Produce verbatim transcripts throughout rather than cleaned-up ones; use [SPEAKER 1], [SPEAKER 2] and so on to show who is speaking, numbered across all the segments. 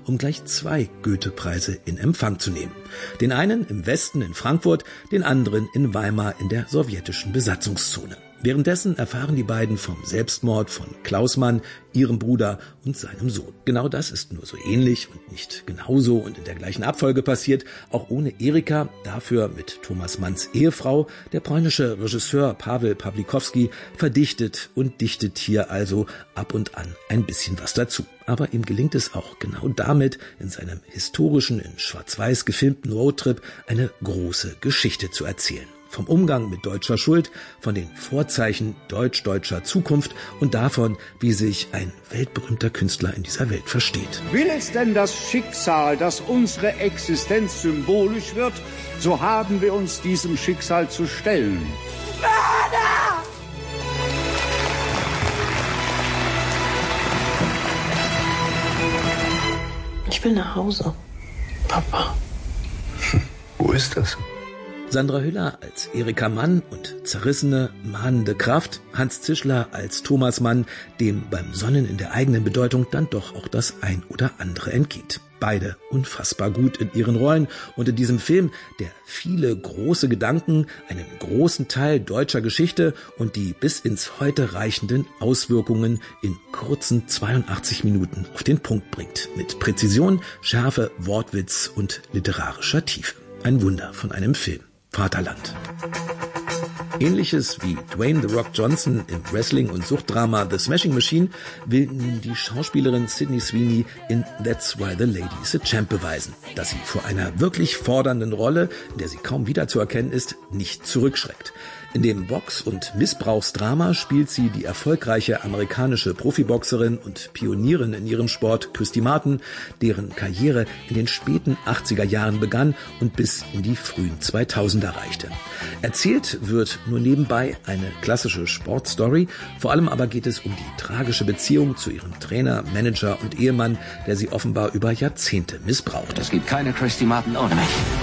[SPEAKER 1] um gleich zwei Goethe-Preise in Empfang zu nehmen. Den einen im Westen in Frankfurt, den anderen in Weimar in der sowjetischen Besatzungszone. Währenddessen erfahren die beiden vom Selbstmord von Klaus Mann, ihrem Bruder und seinem Sohn. Genau das ist nur so ähnlich und nicht genauso und in der gleichen Abfolge passiert, auch ohne Erika, dafür mit Thomas Manns Ehefrau. Der polnische Regisseur Paweł Pawlikowski verdichtet und dichtet hier also ab und an ein bisschen was dazu. Aber ihm gelingt es auch genau damit, in seinem historischen, in Schwarz-Weiß gefilmten Roadtrip eine große Geschichte zu erzählen. Vom Umgang mit deutscher Schuld, von den Vorzeichen deutsch-deutscher Zukunft und davon, wie sich ein weltberühmter Künstler in dieser Welt versteht.
[SPEAKER 2] Will es denn das Schicksal, dass unsere Existenz symbolisch wird, so haben wir uns diesem Schicksal zu stellen. Mörder!
[SPEAKER 3] Ich will nach Hause, Papa.
[SPEAKER 4] Wo ist das?
[SPEAKER 1] Sandra Hüller als Erika Mann und zerrissene, mahnende Kraft, Hans Zischler als Thomas Mann, dem beim Sonnen in der eigenen Bedeutung dann doch auch das ein oder andere entgeht. Beide unfassbar gut in ihren Rollen und in diesem Film, der viele große Gedanken, einen großen Teil deutscher Geschichte und die bis ins Heute reichenden Auswirkungen in kurzen zweiundachtzig Minuten auf den Punkt bringt. Mit Präzision, Schärfe, Wortwitz und literarischer Tiefe. Ein Wunder von einem Film. Vaterland. Ähnliches wie Dwayne The Rock Johnson im Wrestling- und Suchtdrama The Smashing Machine will nun die Schauspielerin Sydney Sweeney in That's Why the Lady is a Champ beweisen, dass sie vor einer wirklich fordernden Rolle, in der sie kaum wiederzuerkennen ist, nicht zurückschreckt. In dem Box- und Missbrauchsdrama spielt sie die erfolgreiche amerikanische Profiboxerin und Pionierin in ihrem Sport Christy Martin, deren Karriere in den späten achtziger Jahren begann und bis in die frühen zweitausender reichte. Erzählt wird nur nebenbei eine klassische Sportstory, vor allem aber geht es um die tragische Beziehung zu ihrem Trainer, Manager und Ehemann, der sie offenbar über Jahrzehnte missbraucht.
[SPEAKER 5] Es gibt keine Christy Martin ohne mich.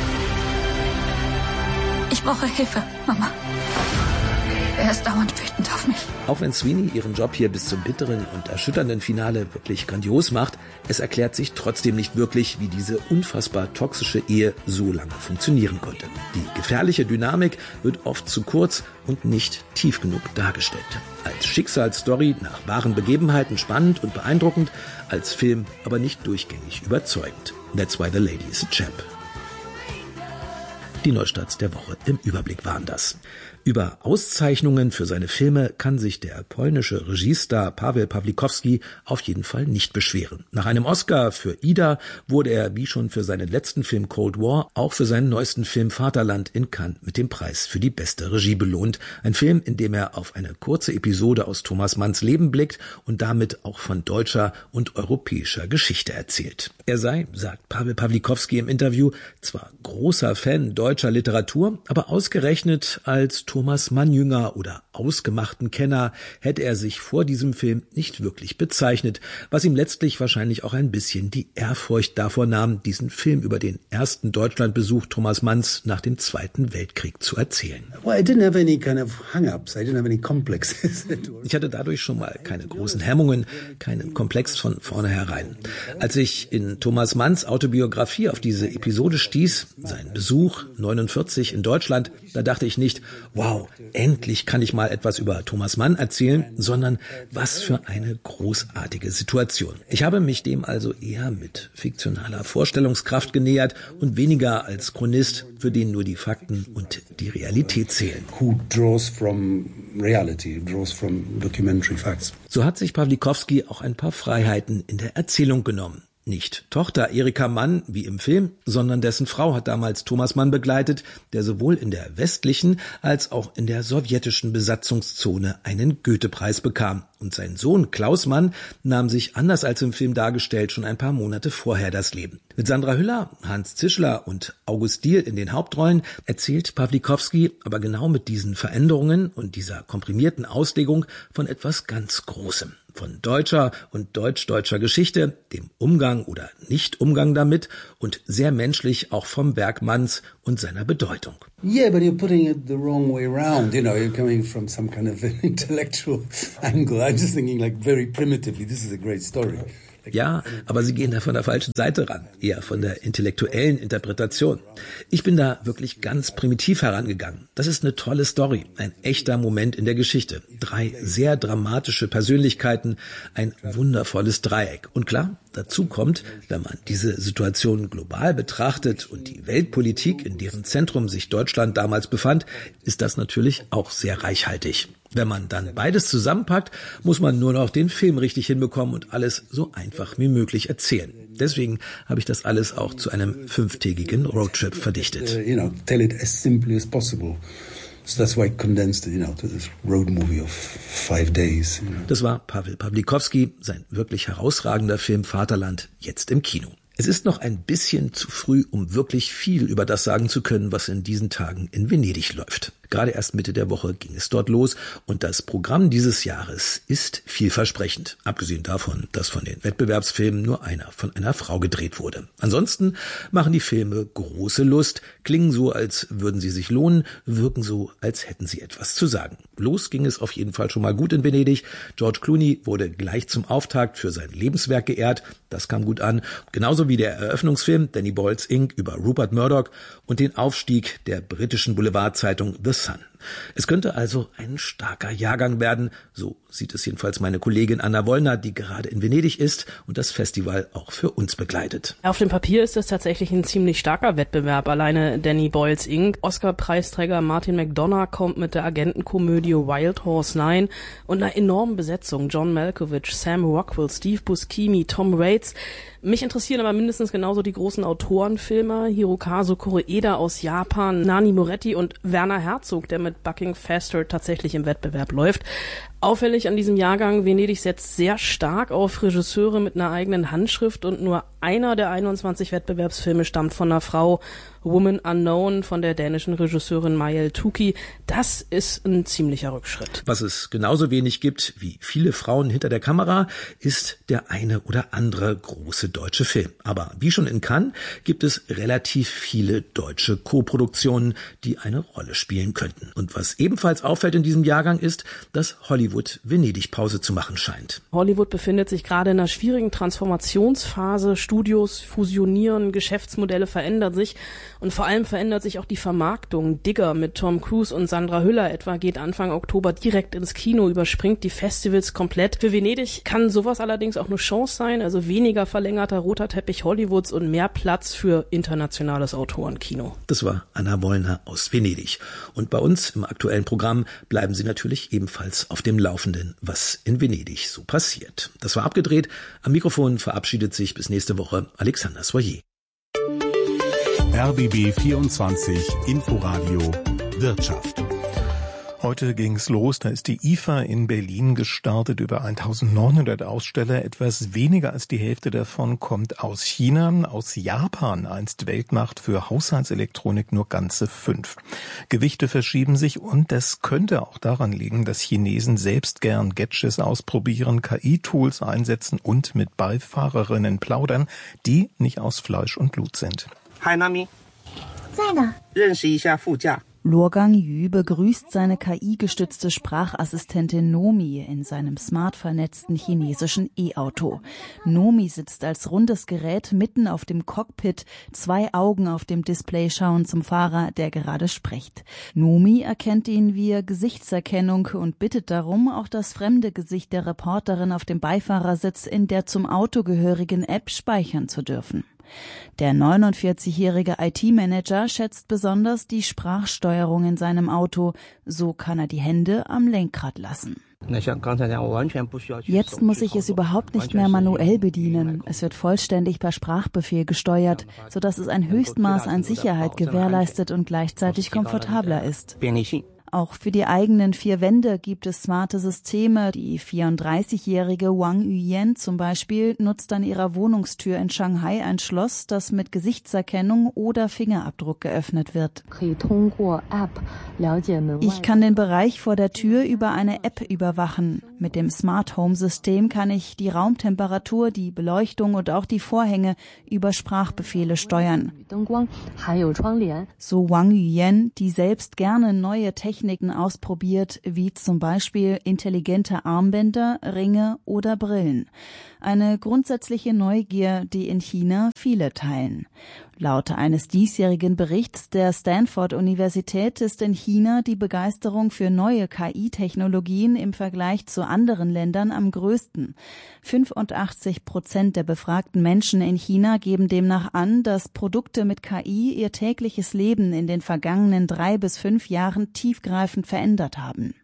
[SPEAKER 6] Ich brauche Hilfe, Mama. Er ist dauernd wütend auf mich.
[SPEAKER 1] Auch wenn Sweeney ihren Job hier bis zum bitteren und erschütternden Finale wirklich grandios macht, es erklärt sich trotzdem nicht wirklich, wie diese unfassbar toxische Ehe so lange funktionieren konnte. Die gefährliche Dynamik wird oft zu kurz und nicht tief genug dargestellt. Als Schicksalsstory nach wahren Begebenheiten spannend und beeindruckend, als Film aber nicht durchgängig überzeugend. That's Why the Lady is a Champ. Die Neustarts der Woche im Überblick waren das. Über Auszeichnungen für seine Filme kann sich der polnische Regiestar Paweł Pawlikowski auf jeden Fall nicht beschweren. Nach einem Oscar für Ida wurde er, wie schon für seinen letzten Film Cold War, auch für seinen neuesten Film Vaterland in Cannes mit dem Preis für die beste Regie belohnt. Ein Film, in dem er auf eine kurze Episode aus Thomas Manns Leben blickt und damit auch von deutscher und europäischer Geschichte erzählt. Er sei, sagt Paweł Pawlikowski im Interview, zwar großer Fan deutscher Literatur, aber ausgerechnet als Thomas Mann-Jünger oder ausgemachten Kenner hätte er sich vor diesem Film nicht wirklich bezeichnet, was ihm letztlich wahrscheinlich auch ein bisschen die Ehrfurcht davor nahm, diesen Film über den ersten Deutschlandbesuch Thomas Manns nach dem Zweiten Weltkrieg zu erzählen.
[SPEAKER 7] Well, I didn't have any kind of hang-ups. I didn't have any complexes.
[SPEAKER 1] Ich hatte dadurch schon mal keine großen Hemmungen, keinen Komplex von vornherein. Als ich in Thomas Manns Autobiografie auf diese Episode stieß, sein Besuch neunundvierzig in Deutschland, da dachte ich nicht, wow, endlich kann ich mal etwas über Thomas Mann erzählen, sondern was für eine großartige Situation. Ich habe mich dem also eher mit fiktionaler Vorstellungskraft genähert und weniger als Chronist, für den nur die Fakten und die Realität zählen.
[SPEAKER 7] Who draws from reality, draws from documentary facts.
[SPEAKER 1] So hat sich Pawlikowski auch ein paar Freiheiten in der Erzählung genommen. Nicht Tochter Erika Mann wie im Film, sondern dessen Frau hat damals Thomas Mann begleitet, der sowohl in der westlichen als auch in der sowjetischen Besatzungszone einen Goethe-Preis bekam. Und sein Sohn Klaus Mann nahm sich, anders als im Film dargestellt, schon ein paar Monate vorher das Leben. Mit Sandra Hüller, Hans Zischler und August Diehl in den Hauptrollen erzählt Pawlikowski aber genau mit diesen Veränderungen und dieser komprimierten Auslegung von etwas ganz Großem. Von deutscher und deutsch-deutscher Geschichte, dem Umgang oder Nicht-Umgang damit und sehr menschlich auch vom Werk Manns und seiner Bedeutung.
[SPEAKER 7] Yeah, but you're putting it the wrong way around. You know, you're coming from some kind of intellectual angle. I'm just thinking like very primitively, this is a great story.
[SPEAKER 1] Ja, aber sie gehen da von der falschen Seite ran, eher von der intellektuellen Interpretation. Ich bin da wirklich ganz primitiv herangegangen. Das ist eine tolle Story, ein echter Moment in der Geschichte. Drei sehr dramatische Persönlichkeiten, ein wundervolles Dreieck. Und klar, dazu kommt, wenn man diese Situation global betrachtet und die Weltpolitik, in deren Zentrum sich Deutschland damals befand, ist das natürlich auch sehr reichhaltig. Wenn man dann beides zusammenpackt, muss man nur noch den Film richtig hinbekommen und alles so einfach wie möglich erzählen. Deswegen habe ich das alles auch zu einem fünftägigen Roadtrip verdichtet.
[SPEAKER 7] Uh, you know, tell it as simply as possible. So that's why I condensed it, you know, to this road movie of five days. You know.
[SPEAKER 1] Das war Pawel Pawlikowski, sein wirklich herausragender Film Vaterland, jetzt im Kino. Es ist noch ein bisschen zu früh, um wirklich viel über das sagen zu können, was in diesen Tagen in Venedig läuft. Gerade erst Mitte der Woche ging es dort los und das Programm dieses Jahres ist vielversprechend. Abgesehen davon, dass von den Wettbewerbsfilmen nur einer von einer Frau gedreht wurde. Ansonsten machen die Filme große Lust, klingen so, als würden sie sich lohnen, wirken so, als hätten sie etwas zu sagen. Los ging es auf jeden Fall schon mal gut in Venedig. George Clooney wurde gleich zum Auftakt für sein Lebenswerk geehrt. Das kam gut an. Genauso wie der Eröffnungsfilm Danny Boyle's Incorporated über Rupert Murdoch und den Aufstieg der britischen Boulevardzeitung The Sun. Es könnte also ein starker Jahrgang werden, so sieht es jedenfalls meine Kollegin Anna Wollner, die gerade in Venedig ist und das Festival auch für uns begleitet.
[SPEAKER 5] Auf dem Papier ist es tatsächlich ein ziemlich starker Wettbewerb. Alleine Danny Boyle's Incorporated. Oscar-Preisträger Martin McDonagh kommt mit der Agentenkomödie Wild Horse Nine und einer enormen Besetzung. John Malkovich, Sam Rockwell, Steve Buscemi, Tom Waits. Mich interessieren aber mindestens genauso die großen Autorenfilmer, Hirokazu Koreeda aus Japan, Nani Moretti und Werner Herzog, der mit Bucking Faster tatsächlich im Wettbewerb läuft. Auffällig an diesem Jahrgang, Venedig setzt sehr stark auf Regisseure mit einer eigenen Handschrift und nur einer der einundzwanzig Wettbewerbsfilme stammt von einer Frau, Woman Unknown, von der dänischen Regisseurin Mayel Tuki. Das ist ein ziemlicher Rückschritt.
[SPEAKER 1] Was es genauso wenig gibt wie viele Frauen hinter der Kamera, ist der eine oder andere große deutsche Film. Aber wie schon in Cannes gibt es relativ viele deutsche Co-Produktionen, die eine Rolle spielen könnten. Und was ebenfalls auffällt in diesem Jahrgang ist, dass Hollywood Venedig-Pause zu machen scheint.
[SPEAKER 5] Hollywood befindet sich gerade in einer schwierigen Transformationsphase. Studios fusionieren, Geschäftsmodelle verändern sich und vor allem verändert sich auch die Vermarktung. Digger mit Tom Cruise und Sandra Hüller etwa geht Anfang Oktober direkt ins Kino, überspringt die Festivals komplett. Für Venedig kann sowas allerdings auch eine Chance sein, also weniger verlängerter roter Teppich Hollywoods und mehr Platz für internationales Autorenkino.
[SPEAKER 1] Das war Anna Wollner aus Venedig. Und bei uns im aktuellen Programm bleiben Sie natürlich ebenfalls auf dem Laufenden, was in Venedig so passiert. Das war abgedreht. Am Mikrofon verabschiedet sich bis nächste Woche Alexander Soyer.
[SPEAKER 8] R B B vierundzwanzig Inforadio Wirtschaft.
[SPEAKER 9] Heute ging's los, da ist die I F A in Berlin gestartet, über eintausendneunhundert Aussteller, etwas weniger als die Hälfte davon kommt aus China, aus Japan, einst Weltmacht für Haushaltselektronik, nur ganze fünf. Gewichte verschieben sich und das könnte auch daran liegen, dass Chinesen selbst gern Gadgets ausprobieren, K I-Tools einsetzen und mit Beifahrerinnen plaudern, die nicht aus Fleisch und Blut sind.
[SPEAKER 10] Hi Nami. Zai da.
[SPEAKER 11] Luogang Yu begrüßt seine K I-gestützte Sprachassistentin Nomi in seinem smart vernetzten chinesischen E-Auto. Nomi sitzt als rundes Gerät mitten auf dem Cockpit, zwei Augen auf dem Display schauen zum Fahrer, der gerade spricht. Nomi erkennt ihn via Gesichtserkennung und bittet darum, auch das fremde Gesicht der Reporterin auf dem Beifahrersitz in der zum Auto gehörigen App speichern zu dürfen. Der neunundvierzigjährige I T-Manager schätzt besonders die Sprachsteuerung in seinem Auto. So kann er die Hände am Lenkrad lassen. Jetzt muss ich es überhaupt nicht mehr manuell bedienen. Es wird vollständig per Sprachbefehl gesteuert, sodass es ein Höchstmaß an Sicherheit gewährleistet und gleichzeitig komfortabler ist. Auch für die eigenen vier Wände gibt es smarte Systeme. Die vierunddreißigjährige Wang Yuyan zum Beispiel nutzt an ihrer Wohnungstür in Shanghai ein Schloss, das mit Gesichtserkennung oder Fingerabdruck geöffnet wird. Ich kann den Bereich vor der Tür über eine App überwachen. Mit dem Smart Home System kann ich die Raumtemperatur, die Beleuchtung und auch die Vorhänge über Sprachbefehle steuern. So Wang Yuyan, die selbst gerne neue Techniken ausprobiert, wie zum Beispiel intelligente Armbänder, Ringe oder Brillen. Eine grundsätzliche Neugier, die in China viele teilen. Laut eines diesjährigen Berichts der Stanford-Universität ist in China die Begeisterung für neue K I-Technologien im Vergleich zu anderen Ländern am größten. fünfundachtzig Prozent der befragten Menschen in China geben demnach an, dass Produkte mit K I ihr tägliches Leben in den vergangenen drei bis fünf Jahren tiefgreifend verändert haben.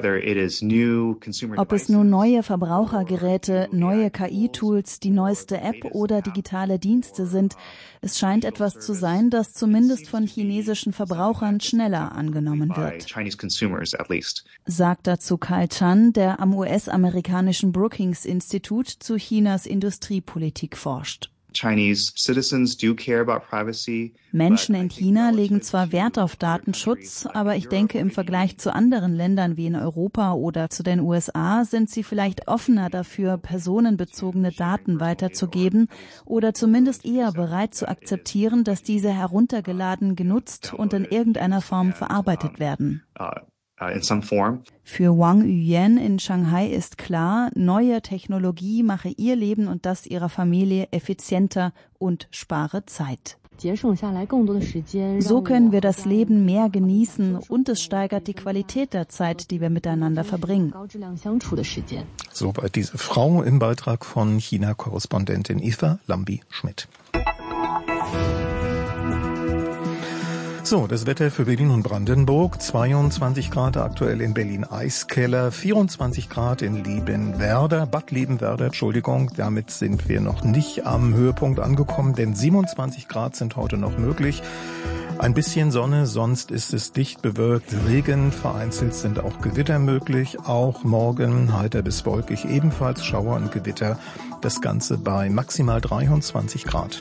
[SPEAKER 11] Ob es nun neue Verbrauchergeräte, neue K I-Tools, die neueste App oder digitale Dienste sind, es scheint etwas zu sein, das zumindest von chinesischen Verbrauchern schneller angenommen wird. Sagt dazu Carl Chan, der am U S-amerikanischen Brookings-Institut zu Chinas Industriepolitik forscht. Menschen in China legen zwar Wert auf Datenschutz, aber ich denke, im Vergleich zu anderen Ländern wie in Europa oder zu den U S A sind sie vielleicht offener dafür, personenbezogene Daten weiterzugeben oder zumindest eher bereit zu akzeptieren, dass diese heruntergeladen, genutzt und in irgendeiner Form verarbeitet werden. Für Wang Yuyan in Shanghai ist klar, neue Technologie mache ihr Leben und das ihrer Familie effizienter und spare Zeit. So können wir das Leben mehr genießen und es steigert die Qualität der Zeit, die wir miteinander verbringen.
[SPEAKER 9] Soweit diese Frau im Beitrag von China-Korrespondentin Eva Lambi-Schmidt. So, das Wetter für Berlin und Brandenburg. zweiundzwanzig Grad aktuell in Berlin-Eiskeller, vierundzwanzig Grad in Liebenwerder, Bad Liebenwerder, Entschuldigung. Damit sind wir noch nicht am Höhepunkt angekommen, denn siebenundzwanzig Grad sind heute noch möglich. Ein bisschen Sonne, sonst ist es dicht bewölkt. Regen, vereinzelt sind auch Gewitter möglich. Auch morgen heiter bis wolkig, ebenfalls Schauer und Gewitter. Das Ganze bei maximal dreiundzwanzig Grad.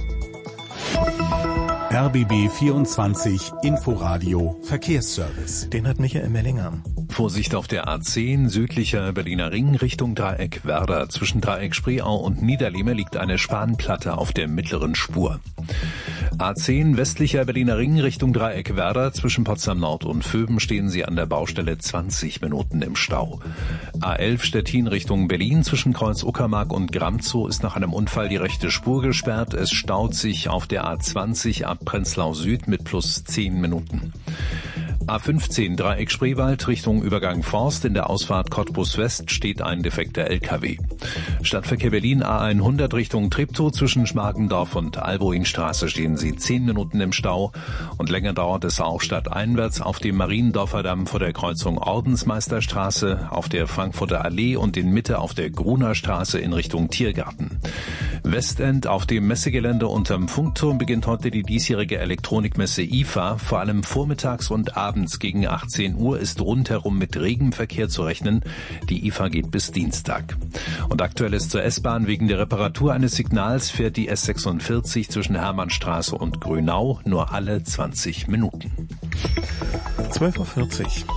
[SPEAKER 8] R B B vierundzwanzig Inforadio Verkehrsservice.
[SPEAKER 9] Den hat Michael Mellinger.
[SPEAKER 12] Vorsicht auf der A zehn, südlicher Berliner Ring Richtung Dreieck Werder. Zwischen Dreieck Spreeau und Niederlehme liegt eine Spanplatte auf der mittleren Spur. A zehn, westlicher Berliner Ring Richtung Dreieck Werder. Zwischen Potsdam Nord und Vöben stehen Sie an der Baustelle zwanzig Minuten im Stau. A elf, Stettin Richtung Berlin. Zwischen Kreuz Uckermark und Gramzow ist nach einem Unfall die rechte Spur gesperrt. Es staut sich auf der A zwanzig ab Prenzlau Süd mit plus zehn Minuten. A fünfzehn, Dreieck Spreewald Richtung Übergang Forst. In der Ausfahrt Cottbus West steht ein defekter L K W. Stadtverkehr Berlin A hundert Richtung Treptow. Zwischen Schmargendorf und Alboinstraße stehen Sie zehn Minuten im Stau. Und länger dauert es auch stadteinwärts auf dem Mariendorfer Damm vor der Kreuzung Ordensmeisterstraße, auf der Frankfurter Allee und in Mitte auf der Gruner Straße in Richtung Tiergarten. Westend auf dem Messegelände unterm Funkturm beginnt heute die diesjährige Elektronikmesse I F A. Vor allem vormittags und abends gegen achtzehn Uhr ist rundherum mit regem Verkehr zu rechnen. Die I F A geht bis Dienstag. Und aktuell ist zur S-Bahn wegen der Reparatur eines Signals fährt die S sechsundvierzig zwischen Hermannstraße und Grünau nur alle zwanzig Minuten.
[SPEAKER 9] zwölf Uhr vierzig.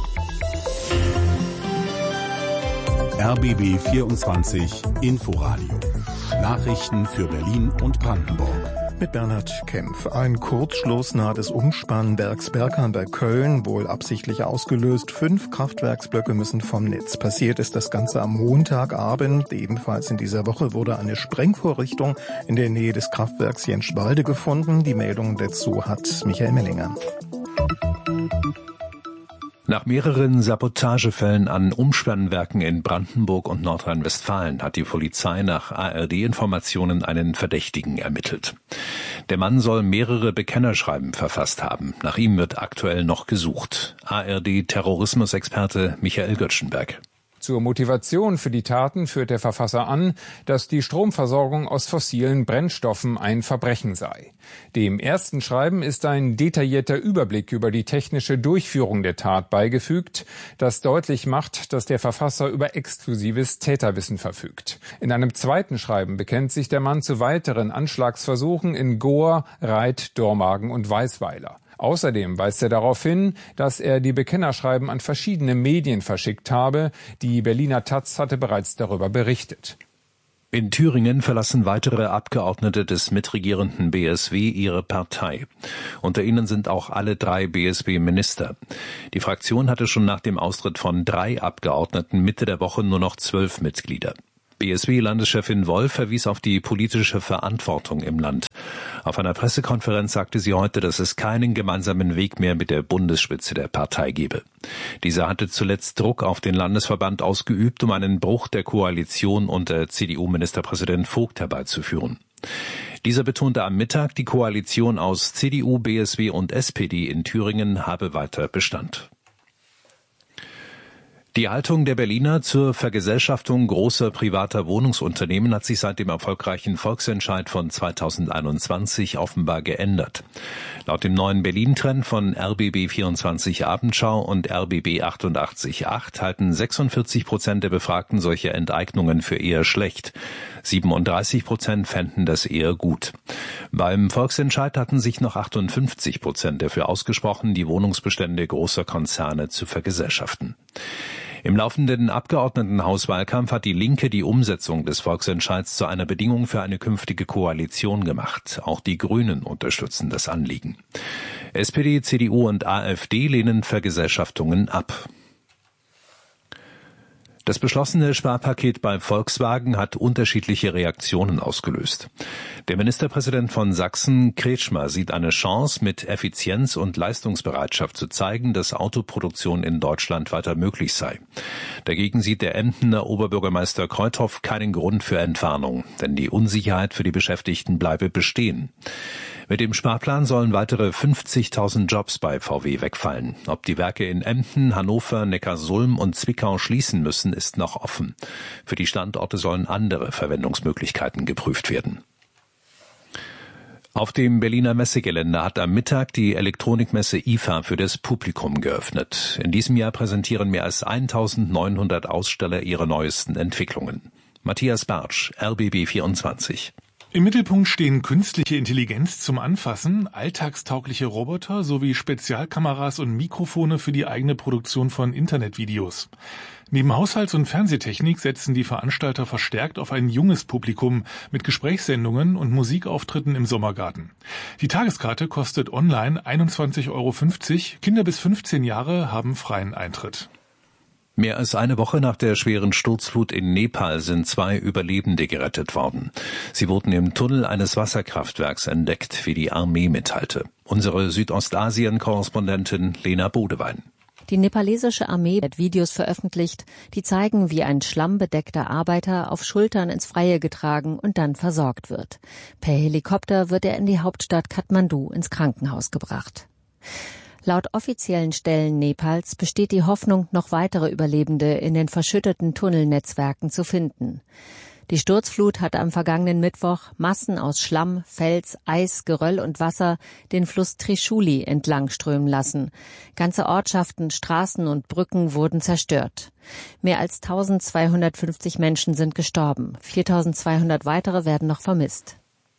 [SPEAKER 8] R B B vierundzwanzig Inforadio. Nachrichten für Berlin und Brandenburg.
[SPEAKER 9] Mit Bernhard Kempf. Ein Kurzschluss nahe des Umspannwerks Bergheim bei Köln, wohl absichtlich ausgelöst. Fünf Kraftwerksblöcke müssen vom Netz. Passiert ist das Ganze am Montagabend. Ebenfalls in dieser Woche wurde eine Sprengvorrichtung in der Nähe des Kraftwerks Jenschwalde gefunden. Die Meldung dazu hat Michael Mellinger.
[SPEAKER 12] Nach mehreren Sabotagefällen an Umspannwerken in Brandenburg und Nordrhein-Westfalen hat die Polizei nach A R D-Informationen einen Verdächtigen ermittelt. Der Mann soll mehrere Bekennerschreiben verfasst haben. Nach ihm wird aktuell noch gesucht. A R D-Terrorismusexperte Michael Göttschenberg.
[SPEAKER 13] Zur Motivation für die Taten führt der Verfasser an, dass die Stromversorgung aus fossilen Brennstoffen ein Verbrechen sei. Dem ersten Schreiben ist ein detaillierter Überblick über die technische Durchführung der Tat beigefügt, das deutlich macht, dass der Verfasser über exklusives Täterwissen verfügt. In einem zweiten Schreiben bekennt sich der Mann zu weiteren Anschlagsversuchen in Gohr, Reit, Dormagen und Weisweiler. Außerdem weist er darauf hin, dass er die Bekennerschreiben an verschiedene Medien verschickt habe. Die Berliner Taz hatte bereits darüber berichtet.
[SPEAKER 12] In Thüringen verlassen weitere Abgeordnete des mitregierenden B S W ihre Partei. Unter ihnen sind auch alle drei B S W-Minister. Die Fraktion hatte schon nach dem Austritt von drei Abgeordneten Mitte der Woche nur noch zwölf Mitglieder. B S W-Landeschefin Wolf verwies auf die politische Verantwortung im Land. Auf einer Pressekonferenz sagte sie heute, dass es keinen gemeinsamen Weg mehr mit der Bundesspitze der Partei gebe. Diese hatte zuletzt Druck auf den Landesverband ausgeübt, um einen Bruch der Koalition unter C D U-Ministerpräsident Vogt herbeizuführen. Dieser betonte am Mittag, die Koalition aus C D U, B S W und S P D in Thüringen habe weiter Bestand. Die Haltung der Berliner zur Vergesellschaftung großer privater Wohnungsunternehmen hat sich seit dem erfolgreichen Volksentscheid von zweitausendeinundzwanzig offenbar geändert. Laut dem neuen Berlin-Trend von R B B vierundzwanzig Abendschau und R B B achtundachtzig Komma acht halten sechsundvierzig Prozent der Befragten solche Enteignungen für eher schlecht. siebenunddreißig Prozent fänden das eher gut. Beim Volksentscheid hatten sich noch achtundfünfzig Prozent dafür ausgesprochen, die Wohnungsbestände großer Konzerne zu vergesellschaften. Im laufenden Abgeordnetenhauswahlkampf hat die Linke die Umsetzung des Volksentscheids zu einer Bedingung für eine künftige Koalition gemacht. Auch die Grünen unterstützen das Anliegen. S P D, C D U und AfD lehnen Vergesellschaftungen ab. Das beschlossene Sparpaket bei Volkswagen hat unterschiedliche Reaktionen ausgelöst. Der Ministerpräsident von Sachsen, Kretschmer, sieht eine Chance, mit Effizienz und Leistungsbereitschaft zu zeigen, dass Autoproduktion in Deutschland weiter möglich sei. Dagegen sieht der Emdener Oberbürgermeister Kreuthoff keinen Grund für Entwarnung, denn die Unsicherheit für die Beschäftigten bleibe bestehen. Mit dem Sparplan sollen weitere fünfzigtausend Jobs bei V W wegfallen. Ob die Werke in Emden, Hannover, Neckarsulm und Zwickau schließen müssen, ist noch offen. Für die Standorte sollen andere Verwendungsmöglichkeiten geprüft werden. Auf dem Berliner Messegelände hat am Mittag die Elektronikmesse I F A für das Publikum geöffnet. In diesem Jahr präsentieren mehr als eintausendneunhundert Aussteller ihre neuesten Entwicklungen. Matthias Bartsch, R B B vierundzwanzig.
[SPEAKER 9] Im Mittelpunkt stehen künstliche Intelligenz zum Anfassen, alltagstaugliche Roboter sowie Spezialkameras und Mikrofone für die eigene Produktion von Internetvideos. Neben Haushalts- und Fernsehtechnik setzen die Veranstalter verstärkt auf ein junges Publikum mit Gesprächssendungen und Musikauftritten im Sommergarten. Die Tageskarte kostet online einundzwanzig Euro fünfzig. Kinder bis fünfzehn Jahre haben freien Eintritt.
[SPEAKER 12] Mehr als eine Woche nach der schweren Sturzflut in Nepal sind zwei Überlebende gerettet worden. Sie wurden im Tunnel eines Wasserkraftwerks entdeckt, wie die Armee mitteilte. Unsere Südostasien-Korrespondentin Lena Bodewein.
[SPEAKER 14] Die nepalesische Armee hat Videos veröffentlicht, die zeigen, wie ein schlammbedeckter Arbeiter auf Schultern ins Freie getragen und dann versorgt wird. Per Helikopter wird er in die Hauptstadt Kathmandu ins Krankenhaus gebracht. Laut offiziellen Stellen Nepals besteht die Hoffnung, noch weitere Überlebende in den verschütteten Tunnelnetzwerken zu finden. Die Sturzflut hat am vergangenen Mittwoch Massen aus Schlamm, Fels, Eis, Geröll und Wasser den Fluss Trishuli entlangströmen lassen. Ganze Ortschaften, Straßen und Brücken wurden zerstört. Mehr als eintausendzweihundertfünfzig Menschen sind gestorben. viertausendzweihundert weitere werden noch vermisst.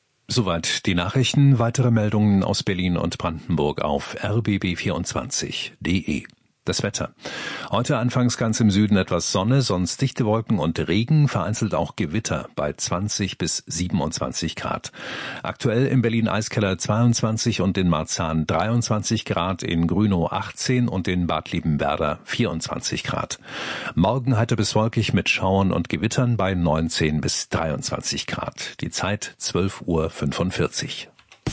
[SPEAKER 12] Soweit die Nachrichten. Weitere Meldungen aus Berlin und Brandenburg auf r b b vierundzwanzig punkt d e. Das Wetter. Heute anfangs ganz im Süden etwas Sonne, sonst dichte Wolken und Regen, vereinzelt auch Gewitter bei zwanzig bis siebenundzwanzig Grad. Aktuell in Berlin-Eiskeller zweiundzwanzig und in Marzahn dreiundzwanzig Grad, in Grünow achtzehn und in Bad Liebenwerda vierundzwanzig Grad. Morgen heiter bis wolkig mit Schauern und Gewittern bei neunzehn bis dreiundzwanzig Grad. Die Zeit zwölf Uhr fünfundvierzig.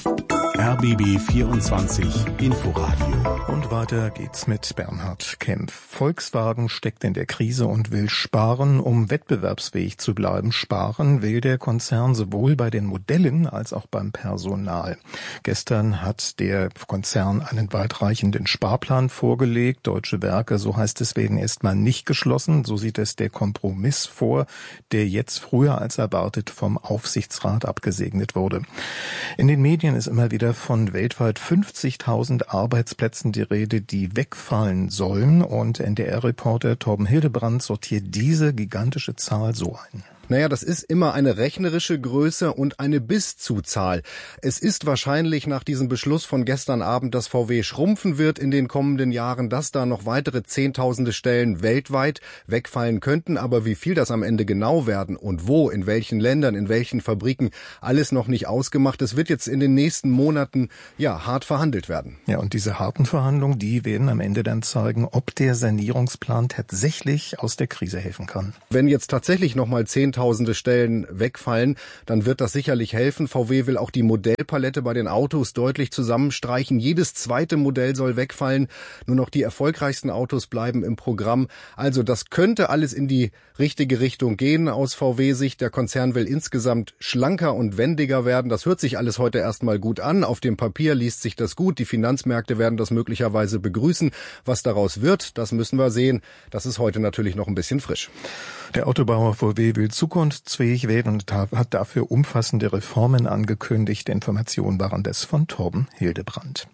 [SPEAKER 8] R B B vierundzwanzig Inforadio.
[SPEAKER 9] Und weiter geht's mit Bernhard Kempf. Volkswagen steckt in der Krise und will sparen, um wettbewerbsfähig zu bleiben. Sparen will der Konzern sowohl bei den Modellen als auch beim Personal. Gestern hat der Konzern einen weitreichenden Sparplan vorgelegt. Deutsche Werke, so heißt es, werden erstmal nicht geschlossen. So sieht es der Kompromiss vor, der jetzt früher als erwartet vom Aufsichtsrat abgesegnet wurde. In den Medien ist immer wieder von weltweit fünfzigtausend Arbeitsplätzen die Rede, die wegfallen sollen. Und N D R-Reporter Torben Hildebrand sortiert diese gigantische Zahl so ein.
[SPEAKER 15] Naja, das ist immer eine rechnerische Größe und eine Bis-zu-Zahl. Es ist wahrscheinlich nach diesem Beschluss von gestern Abend, dass V W schrumpfen wird in den kommenden Jahren, dass da noch weitere zehntausende Stellen weltweit wegfallen könnten. Aber wie viel das am Ende genau werden und wo, in welchen Ländern, in welchen Fabriken, alles noch nicht ausgemacht. Es wird jetzt in den nächsten Monaten ja hart verhandelt werden.
[SPEAKER 9] Ja, und diese harten Verhandlungen, die werden am Ende dann zeigen, ob der Sanierungsplan tatsächlich aus der Krise helfen kann.
[SPEAKER 15] Wenn jetzt tatsächlich noch mal zehntausend zehntausende Stellen wegfallen, dann wird das sicherlich helfen. V W will auch die Modellpalette bei den Autos deutlich zusammenstreichen. Jedes zweite Modell soll wegfallen. Nur noch die erfolgreichsten Autos bleiben im Programm. Also das könnte alles in die richtige Richtung gehen aus V W-Sicht. Der Konzern will insgesamt schlanker und wendiger werden. Das hört sich alles heute erstmal gut an. Auf dem Papier liest sich das gut. Die Finanzmärkte werden das möglicherweise begrüßen. Was daraus wird, das müssen wir sehen. Das ist heute natürlich noch ein bisschen frisch.
[SPEAKER 9] Der Autobauer V W will zukunftsfähig werden und hat dafür umfassende Reformen angekündigt. Informationen waren das von Torben Hildebrand.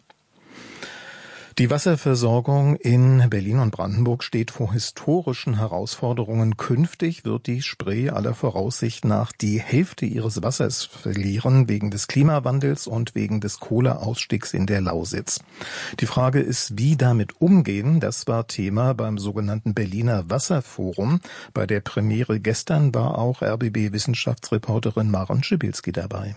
[SPEAKER 9] Die Wasserversorgung in Berlin und Brandenburg steht vor historischen Herausforderungen. Künftig wird die Spree aller Voraussicht nach die Hälfte ihres Wassers verlieren, wegen des Klimawandels und wegen des Kohleausstiegs in der Lausitz. Die Frage ist, wie damit umgehen. Das war Thema beim sogenannten Berliner Wasserforum. Bei der Premiere gestern war auch R B B-Wissenschaftsreporterin Maren Schibilski dabei.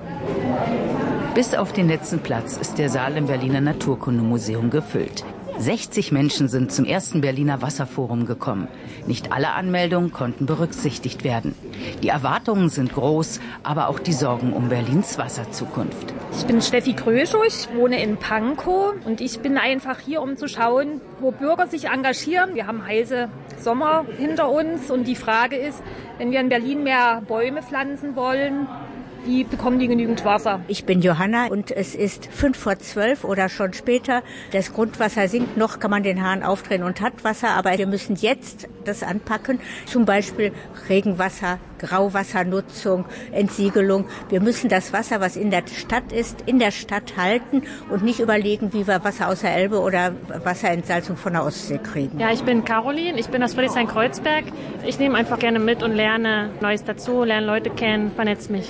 [SPEAKER 16] Bis auf den letzten Platz ist der Saal im Berliner Naturkundemuseum gefüllt. sechzig Menschen sind zum ersten Berliner Wasserforum gekommen. Nicht alle Anmeldungen konnten berücksichtigt werden. Die Erwartungen sind groß, aber auch die Sorgen um Berlins Wasserzukunft.
[SPEAKER 17] Ich bin Steffi Kröschow, ich wohne in Pankow und ich bin einfach hier, um zu schauen, wo Bürger sich engagieren. Wir haben heiße Sommer hinter uns und die Frage ist, wenn wir in Berlin mehr Bäume pflanzen wollen, wie bekommen die genügend Wasser?
[SPEAKER 18] Ich bin Johanna und es ist fünf vor zwölf oder schon später. Das Grundwasser sinkt noch, kann man den Hahn aufdrehen und hat Wasser. Aber wir müssen jetzt das anpacken. Zum Beispiel Regenwasser, Grauwassernutzung, Entsiegelung. Wir müssen das Wasser, was in der Stadt ist, in der Stadt halten und nicht überlegen, wie wir Wasser aus der Elbe oder Wasserentsalzung von der Ostsee kriegen.
[SPEAKER 19] Ja, ich bin Caroline, ich bin aus Friedrichshain-Kreuzberg. Ich nehme einfach gerne mit und lerne Neues dazu, lerne Leute kennen, vernetze mich.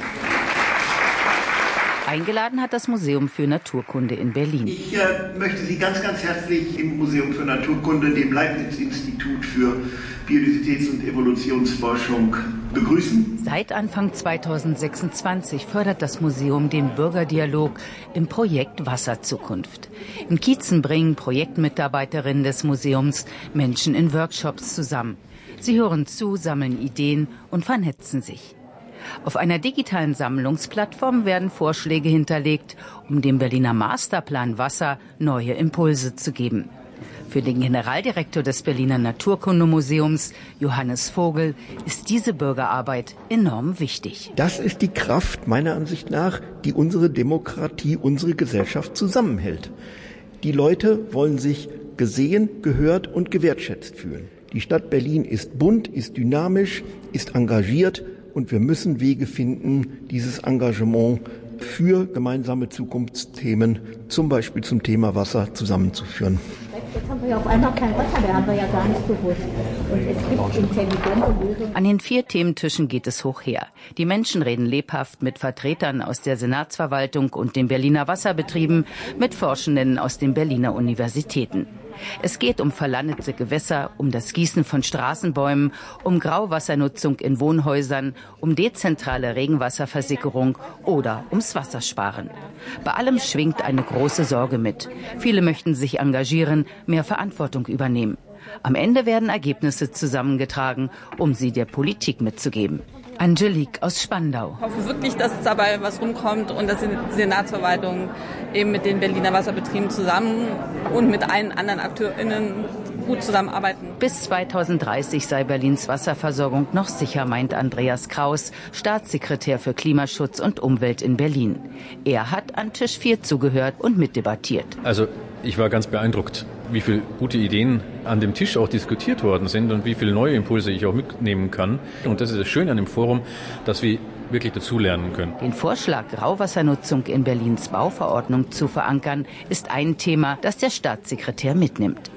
[SPEAKER 16] Eingeladen hat das Museum für Naturkunde in Berlin.
[SPEAKER 20] Ich äh, möchte Sie ganz, ganz herzlich im Museum für Naturkunde, dem Leibniz-Institut für Biodiversitäts- und Evolutionsforschung, begrüßen.
[SPEAKER 16] Seit Anfang zweitausendsechsundzwanzig fördert das Museum den Bürgerdialog im Projekt Wasserzukunft. In Kiezen bringen Projektmitarbeiterinnen des Museums Menschen in Workshops zusammen. Sie hören zu, sammeln Ideen und vernetzen sich. Auf einer digitalen Sammlungsplattform werden Vorschläge hinterlegt, um dem Berliner Masterplan Wasser neue Impulse zu geben. Für den Generaldirektor des Berliner Naturkundemuseums, Johannes Vogel, ist diese Bürgerarbeit enorm wichtig.
[SPEAKER 21] Das ist die Kraft, meiner Ansicht nach, die unsere Demokratie, unsere Gesellschaft zusammenhält. Die Leute wollen sich gesehen, gehört und gewertschätzt fühlen. Die Stadt Berlin ist bunt, ist dynamisch, ist engagiert. Und wir müssen Wege finden, dieses Engagement für gemeinsame Zukunftsthemen, zum Beispiel zum Thema Wasser, zusammenzuführen.
[SPEAKER 18] Jetzt haben wir ja auf einmal kein Wasser mehr, haben wir ja gar nicht gewusst. Und es gibt intelligente Lösungen.
[SPEAKER 16] An den vier Thementischen geht es hoch her. Die Menschen reden lebhaft mit Vertretern aus der Senatsverwaltung und den Berliner Wasserbetrieben, mit Forschenden aus den Berliner Universitäten. Es geht um verlandete Gewässer, um das Gießen von Straßenbäumen, um Grauwassernutzung in Wohnhäusern, um dezentrale Regenwasserversickerung oder ums Wassersparen. Bei allem schwingt eine große Sorge mit. Viele möchten sich engagieren, mehr Verantwortung übernehmen. Am Ende werden Ergebnisse zusammengetragen, um sie der Politik mitzugeben. Angelique aus Spandau.
[SPEAKER 22] Ich hoffe wirklich, dass dabei was rumkommt und dass die Senatsverwaltung eben mit den Berliner Wasserbetrieben zusammen und mit allen anderen AkteurInnen gut zusammenarbeiten.
[SPEAKER 16] Bis zweitausenddreißig sei Berlins Wasserversorgung noch sicher, meint Andreas Kraus, Staatssekretär für Klimaschutz und Umwelt in Berlin. Er hat an Tisch vier zugehört und mitdebattiert.
[SPEAKER 23] Also ich war ganz beeindruckt, wie viele gute Ideen an dem Tisch auch diskutiert worden sind und wie viele neue Impulse ich auch mitnehmen kann. Und das ist das Schöne an dem Forum, dass wir wirklich dazulernen können.
[SPEAKER 16] Den Vorschlag, Grauwassernutzung in Berlins Bauverordnung zu verankern, ist ein Thema, das der Staatssekretär mitnimmt.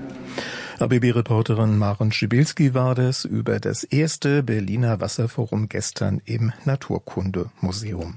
[SPEAKER 9] A B B-Reporterin Maren Schibilski war das über das erste Berliner Wasserforum gestern im Naturkundemuseum.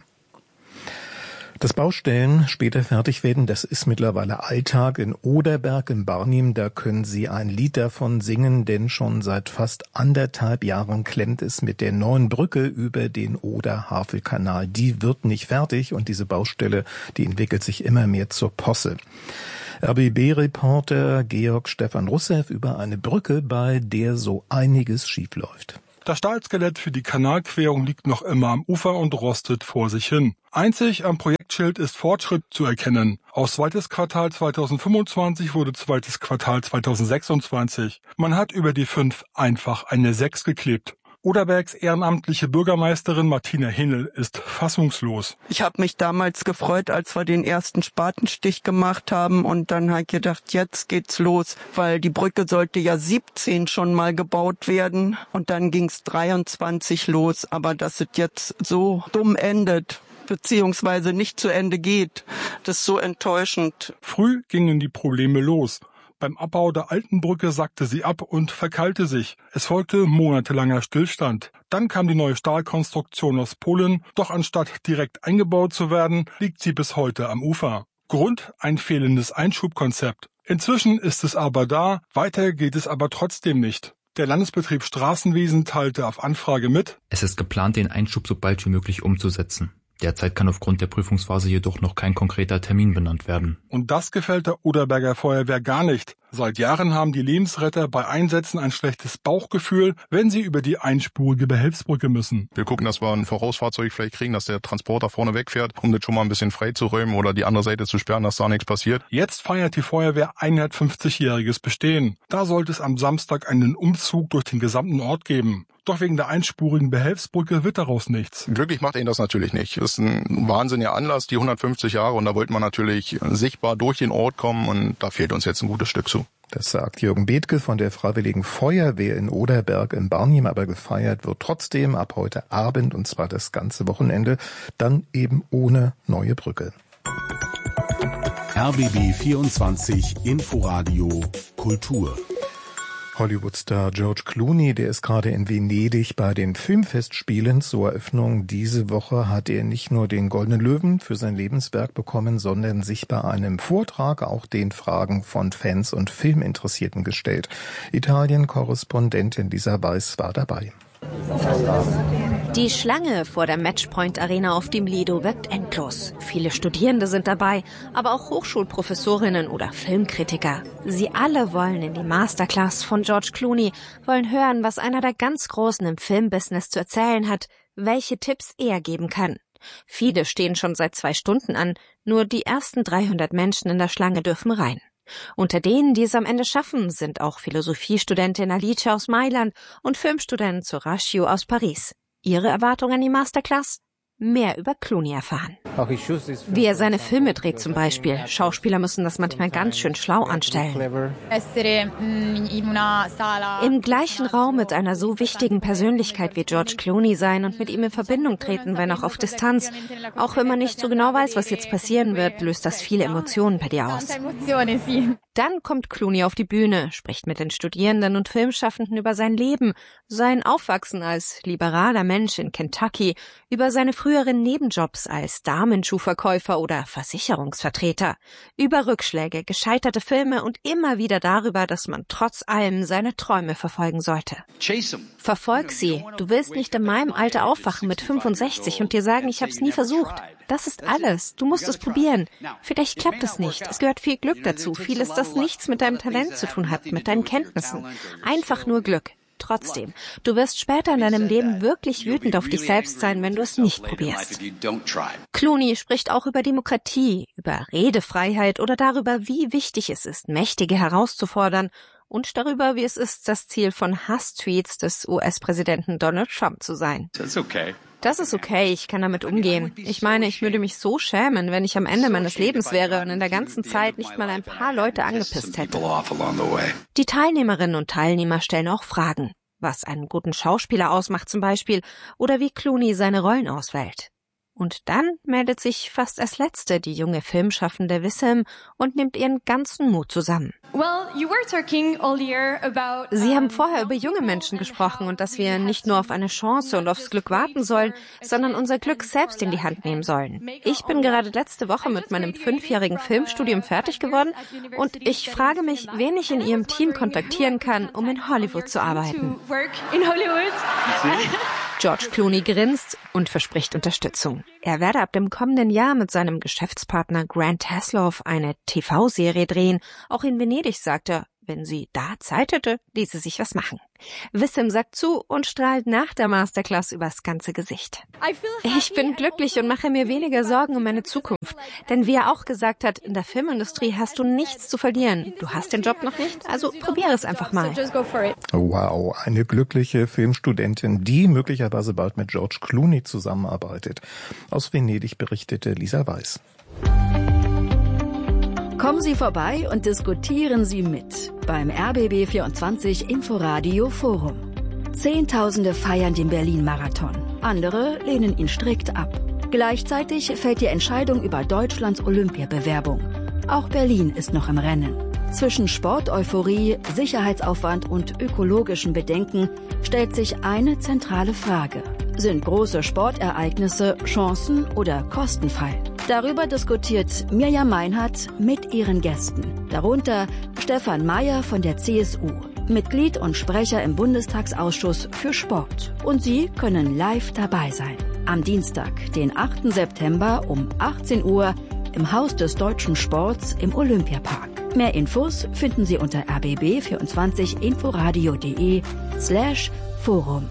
[SPEAKER 9] Dass Baustellen später fertig werden, das ist mittlerweile Alltag. In Oderberg im Barnim, da können Sie ein Lied davon singen, denn schon seit fast anderthalb Jahren klemmt es mit der neuen Brücke über den Oder-Havel-Kanal. Die wird nicht fertig und diese Baustelle, die entwickelt sich immer mehr zur Posse. R B B-Reporter Georg Stefan Russev über eine Brücke, bei der so einiges schiefläuft.
[SPEAKER 2] Das Stahlskelett für die Kanalquerung liegt noch immer am Ufer und rostet vor sich hin. Einzig am Projektschild ist Fortschritt zu erkennen. Aus zweites Quartal zweitausendfünfundzwanzig wurde zweites Quartal zweitausendsechsundzwanzig. Man hat über die fünf einfach eine sechs geklebt. Oderbergs ehrenamtliche Bürgermeisterin Martina Hinel ist fassungslos.
[SPEAKER 3] Ich habe mich damals gefreut, als wir den ersten Spatenstich gemacht haben und dann habe ich gedacht, jetzt geht's los, weil die Brücke sollte ja siebzehn schon mal gebaut werden und dann ging's dreiundzwanzig los, aber dass es jetzt so dumm endet, beziehungsweise nicht zu Ende geht, das ist so enttäuschend.
[SPEAKER 2] Früh gingen die Probleme los. Beim Abbau der alten Brücke sackte sie ab und verkeilte sich. Es folgte monatelanger Stillstand. Dann kam die neue Stahlkonstruktion aus Polen, doch anstatt direkt eingebaut zu werden, liegt sie bis heute am Ufer. Grund: ein fehlendes Einschubkonzept. Inzwischen ist es aber da, weiter geht es aber trotzdem nicht. Der Landesbetrieb Straßenwesen teilte auf Anfrage mit:
[SPEAKER 4] Es ist geplant, den Einschub so bald wie möglich umzusetzen. Derzeit kann aufgrund der Prüfungsphase jedoch noch kein konkreter Termin benannt werden.
[SPEAKER 2] Und das gefällt der Oderberger Feuerwehr gar nicht. Seit Jahren haben die Lebensretter bei Einsätzen ein schlechtes Bauchgefühl, wenn sie über die einspurige Behelfsbrücke müssen.
[SPEAKER 24] Wir gucken, dass wir ein Vorausfahrzeug vielleicht kriegen, dass der Transporter vorne wegfährt, um das schon mal ein bisschen frei zu räumen oder die andere Seite zu sperren, dass da nichts passiert.
[SPEAKER 2] Jetzt feiert die Feuerwehr hundertfünfzigjähriges Bestehen. Da sollte es am Samstag einen Umzug durch den gesamten Ort geben. Doch wegen der einspurigen Behelfsbrücke wird daraus nichts.
[SPEAKER 24] Glücklich macht ihn das natürlich nicht. Das ist ein wahnsinniger Anlass, die hundertfünfzig Jahre, und da wollte man natürlich sichtbar durch den Ort kommen und da fehlt uns jetzt ein gutes Stück zu.
[SPEAKER 9] Das sagt Jürgen Bethke von der Freiwilligen Feuerwehr in Oderberg im Barnim, aber gefeiert wird trotzdem ab heute Abend, und zwar das ganze Wochenende, dann eben ohne neue Brücke.
[SPEAKER 8] R B B vierundzwanzig Inforadio Kultur.
[SPEAKER 9] Hollywood-Star George Clooney, der ist gerade in Venedig bei den Filmfestspielen. Zur Eröffnung diese Woche hat er nicht nur den Goldenen Löwen für sein Lebenswerk bekommen, sondern sich bei einem Vortrag auch den Fragen von Fans und Filminteressierten gestellt. Italien-Korrespondentin Lisa Weiß war dabei.
[SPEAKER 25] Die Schlange vor der Matchpoint Arena auf dem Lido wirkt endlos. Viele Studierende sind dabei, aber auch Hochschulprofessorinnen oder Filmkritiker. Sie alle wollen in die Masterclass von George Clooney, wollen hören, was einer der ganz Großen im Filmbusiness zu erzählen hat, welche Tipps er geben kann. Viele stehen schon seit zwei Stunden an, nur die ersten dreihundert Menschen in der Schlange dürfen rein. Unter denen, die es am Ende schaffen, sind auch Philosophiestudentin Alice aus Mailand und Filmstudent Sorashio aus Paris. Ihre Erwartungen an die Masterclass? Mehr über Clooney erfahren. Wie er seine Filme dreht zum Beispiel. Schauspieler müssen das manchmal ganz schön schlau anstellen. Im gleichen Raum mit einer so wichtigen Persönlichkeit wie George Clooney sein und mit ihm in Verbindung treten, wenn auch auf Distanz. Auch wenn man nicht so genau weiß, was jetzt passieren wird, löst das viele Emotionen bei dir aus. Dann kommt Clooney auf die Bühne, spricht mit den Studierenden und Filmschaffenden über sein Leben, sein Aufwachsen als liberaler Mensch in Kentucky, über seine früheren Nebenjobs als Damenschuhverkäufer oder Versicherungsvertreter, über Rückschläge, gescheiterte Filme und immer wieder darüber, dass man trotz allem seine Träume verfolgen sollte. Verfolg sie. Du willst nicht in meinem Alter aufwachen mit fünfundsechzig und dir sagen, ich hab's nie versucht. Das ist alles. Du musst es probieren. Vielleicht klappt es nicht. Es gehört viel Glück dazu. Vieles, das nichts mit deinem Talent zu tun hat, mit deinen Kenntnissen. Einfach nur Glück. Trotzdem, du wirst später in deinem Leben wirklich wütend auf dich selbst sein, wenn du es nicht probierst. Clooney spricht auch über Demokratie, über Redefreiheit oder darüber, wie wichtig es ist, Mächtige herauszufordern, und darüber, wie es ist, das Ziel von Hasstweets des U S-Präsidenten Donald Trump zu sein. Das ist okay, ich kann damit umgehen. Ich meine, ich würde mich so schämen, wenn ich am Ende meines Lebens wäre und in der ganzen Zeit nicht mal ein paar Leute angepisst hätte. Die Teilnehmerinnen und Teilnehmer stellen auch Fragen, was einen guten Schauspieler ausmacht zum Beispiel, oder wie Clooney seine Rollen auswählt. Und dann meldet sich fast als Letzte die junge Filmschaffende Wissem und nimmt ihren ganzen Mut zusammen. Sie haben vorher über junge Menschen gesprochen und dass wir nicht nur auf eine Chance und aufs Glück warten sollen, sondern unser Glück selbst in die Hand nehmen sollen. Ich bin gerade letzte Woche mit meinem fünfjährigen Filmstudium fertig geworden und ich frage mich, wen ich in Ihrem Team kontaktieren kann, um in Hollywood zu arbeiten. George Clooney grinst und verspricht Unterstützung. Er werde ab dem kommenden Jahr mit seinem Geschäftspartner Grant Heslov eine T V-Serie drehen. Auch in Venedig, sagt er, Wenn sie da Zeit hätte, ließe sich was machen. Wissim sagt zu und strahlt nach der Masterclass übers ganze Gesicht. Ich bin glücklich und mache mir weniger Sorgen um meine Zukunft. Denn wie er auch gesagt hat, in der Filmindustrie hast du nichts zu verlieren. Du hast den Job noch nicht, also probiere es einfach mal.
[SPEAKER 9] Wow, eine glückliche Filmstudentin, die möglicherweise bald mit George Clooney zusammenarbeitet. Aus Venedig berichtete Lisa Weiß.
[SPEAKER 1] Kommen Sie vorbei und diskutieren Sie mit beim R B B vierundzwanzig Inforadio Forum. Zehntausende feiern den Berlin-Marathon, andere lehnen ihn strikt ab. Gleichzeitig fällt die Entscheidung über Deutschlands Olympiabewerbung. Auch Berlin ist noch im Rennen. Zwischen Sporteuphorie, Sicherheitsaufwand und ökologischen Bedenken stellt sich eine zentrale Frage. Sind große Sportereignisse Chancen oder Kostenfall? Darüber diskutiert Mirjam Meinhardt mit ihren Gästen. Darunter Stefan Mayer von der C S U, Mitglied und Sprecher im Bundestagsausschuss für Sport. Und Sie können live dabei sein. Am Dienstag, den achten September um achtzehn Uhr im Haus des deutschen Sports im Olympiapark. Mehr Infos finden Sie unter r b b vierundzwanzig inforadio punkt de slash forum.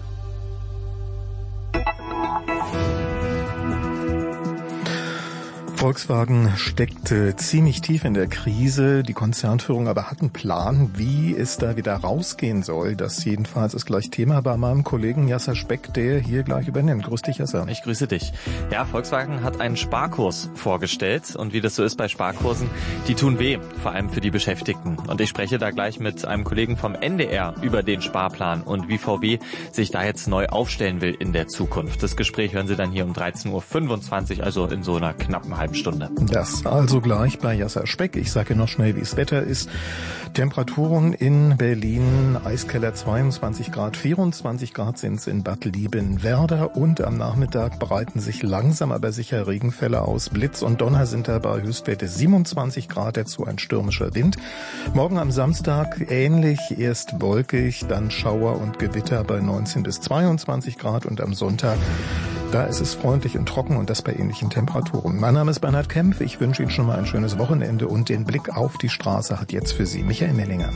[SPEAKER 9] Volkswagen steckte ziemlich tief in der Krise, die Konzernführung aber hat einen Plan, wie es da wieder rausgehen soll. Das jedenfalls ist gleich Thema bei meinem Kollegen Jasser Speck, der hier gleich übernimmt. Grüß dich, Jasser.
[SPEAKER 5] Ich grüße dich. Ja, Volkswagen hat einen Sparkurs vorgestellt und wie das so ist bei Sparkursen, die tun weh, vor allem für die Beschäftigten. Und ich spreche da gleich mit einem Kollegen vom N D R über den Sparplan und wie V W sich da jetzt neu aufstellen will in der Zukunft. Das Gespräch hören Sie dann hier um dreizehn Uhr fünfundzwanzig, also in so einer knappen halben Stunde.
[SPEAKER 9] Das also gleich bei Jasser Speck. Ich sage noch schnell, wie das Wetter ist. Temperaturen in Berlin, Eiskeller zweiundzwanzig Grad, vierundzwanzig Grad sind es in Bad Liebenwerda und am Nachmittag breiten sich langsam aber sicher Regenfälle aus. Blitz und Donner sind dabei, Höchstwerte siebenundzwanzig Grad, dazu ein stürmischer Wind. Morgen am Samstag ähnlich, erst wolkig, dann Schauer und Gewitter bei neunzehn bis zweiundzwanzig Grad und am Sonntag da ist es freundlich und trocken und das bei ähnlichen Temperaturen. Mein Name ist Bernhard Kempf. Ich wünsche Ihnen schon mal ein schönes Wochenende und den Blick auf die Straße hat jetzt für Sie Michael Mellinger.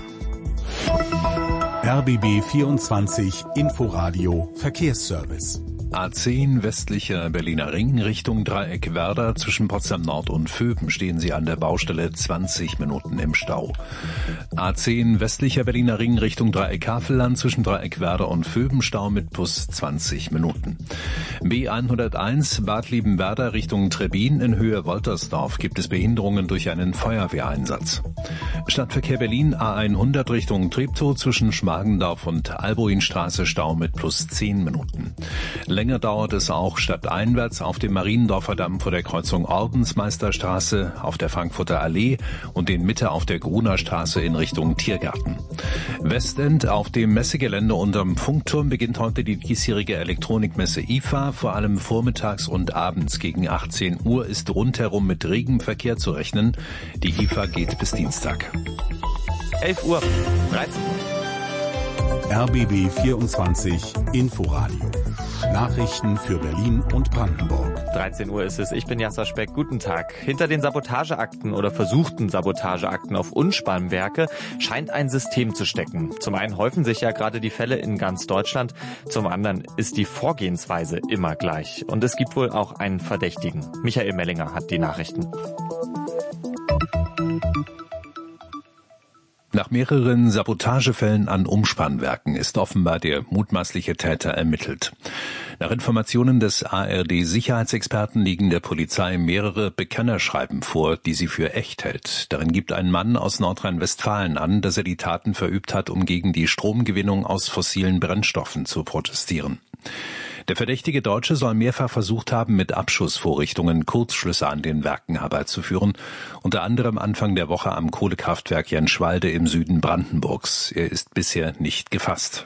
[SPEAKER 8] R B B vierundzwanzig Inforadio Verkehrsservice.
[SPEAKER 12] A zehn westlicher Berliner Ring Richtung Dreieck Werder. Zwischen Potsdam Nord und Vöben stehen Sie an der Baustelle zwanzig Minuten im Stau. A zehn westlicher Berliner Ring Richtung Dreieck Havelland. Zwischen Dreieck Werder und Vöben Stau mit plus zwanzig Minuten. B hunderteins Bad Liebenwerda Richtung Trebin in Höhe Woltersdorf gibt es Behinderungen durch einen Feuerwehreinsatz. Stadtverkehr Berlin A hundert Richtung Treptow zwischen Schmargendorf und Alboinstraße Stau mit plus zehn Minuten. Länger dauert es auch stadteinwärts auf dem Mariendorfer Damm vor der Kreuzung Ordensmeisterstraße, auf der Frankfurter Allee und in Mitte auf der Gruner Straße in Richtung Tiergarten. Westend auf dem Messegelände unterm Funkturm beginnt heute die diesjährige Elektronikmesse I F A. Vor allem vormittags und abends gegen achtzehn Uhr ist rundherum mit regem Verkehr zu rechnen. Die I F A geht bis Dienstag.
[SPEAKER 5] elf Uhr, dreizehn
[SPEAKER 8] Uhr. R B B vierundzwanzig Inforadio. Nachrichten für Berlin und Brandenburg.
[SPEAKER 5] dreizehn Uhr ist es. Ich bin Jasser Speck. Guten Tag. Hinter den Sabotageakten oder versuchten Sabotageakten auf Unspannwerke scheint ein System zu stecken. Zum einen häufen sich ja gerade die Fälle in ganz Deutschland. Zum anderen ist die Vorgehensweise immer gleich. Und es gibt wohl auch einen Verdächtigen. Michael Mellinger hat die Nachrichten.
[SPEAKER 12] Nach mehreren Sabotagefällen an Umspannwerken ist offenbar der mutmaßliche Täter ermittelt. Nach Informationen des A R D-Sicherheitsexperten liegen der Polizei mehrere Bekennerschreiben vor, die sie für echt hält. Darin gibt ein Mann aus Nordrhein-Westfalen an, dass er die Taten verübt hat, um gegen die Stromgewinnung aus fossilen Brennstoffen zu protestieren. Der verdächtige Deutsche soll mehrfach versucht haben, mit Abschussvorrichtungen Kurzschlüsse an den Werken herbeizuführen, unter anderem Anfang der Woche am Kohlekraftwerk Jenschwalde im Süden Brandenburgs. Er ist bisher nicht gefasst.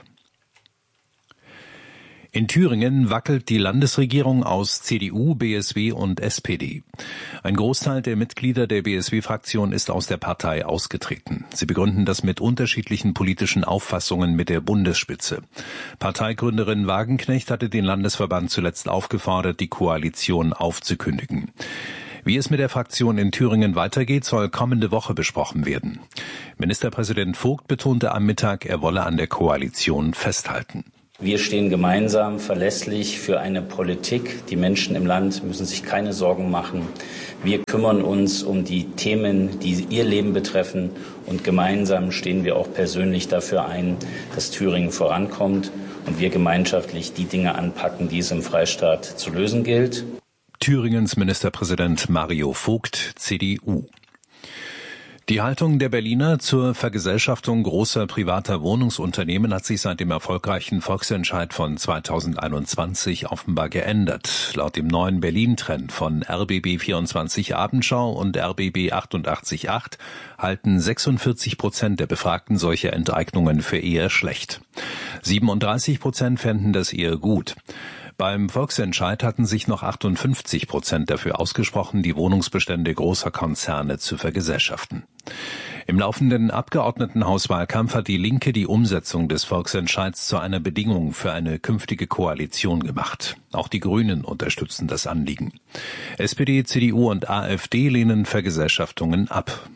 [SPEAKER 12] In Thüringen wackelt die Landesregierung aus C D U, B S W und S P D. Ein Großteil der Mitglieder der B S W-Fraktion ist aus der Partei ausgetreten. Sie begründen das mit unterschiedlichen politischen Auffassungen mit der Bundesspitze. Parteigründerin Wagenknecht hatte den Landesverband zuletzt aufgefordert, die Koalition aufzukündigen. Wie es mit der Fraktion in Thüringen weitergeht, soll kommende Woche besprochen werden. Ministerpräsident Vogt betonte am Mittag, er wolle an der Koalition festhalten.
[SPEAKER 6] Wir stehen gemeinsam verlässlich für eine Politik. Die Menschen im Land müssen sich keine Sorgen machen. Wir kümmern uns um die Themen, die ihr Leben betreffen. Und gemeinsam stehen wir auch persönlich dafür ein, dass Thüringen vorankommt und wir gemeinschaftlich die Dinge anpacken, die es im Freistaat zu lösen gilt.
[SPEAKER 12] Thüringens Ministerpräsident Mario Vogt, C D U. Die Haltung der Berliner zur Vergesellschaftung großer privater Wohnungsunternehmen hat sich seit dem erfolgreichen Volksentscheid von zweitausendeinundzwanzig offenbar geändert. Laut dem neuen Berlin-Trend von R B B vierundzwanzig Abendschau und R B B achtundachtzig Komma acht halten sechsundvierzig Prozent der Befragten solche Enteignungen für eher schlecht. siebenunddreißig Prozent fänden das eher gut. Beim Volksentscheid hatten sich noch achtundfünfzig Prozent dafür ausgesprochen, die Wohnungsbestände großer Konzerne zu vergesellschaften. Im laufenden Abgeordnetenhauswahlkampf hat die Linke die Umsetzung des Volksentscheids zu einer Bedingung für eine künftige Koalition gemacht. Auch die Grünen unterstützen das Anliegen. S P D, C D U und AfD lehnen Vergesellschaftungen ab.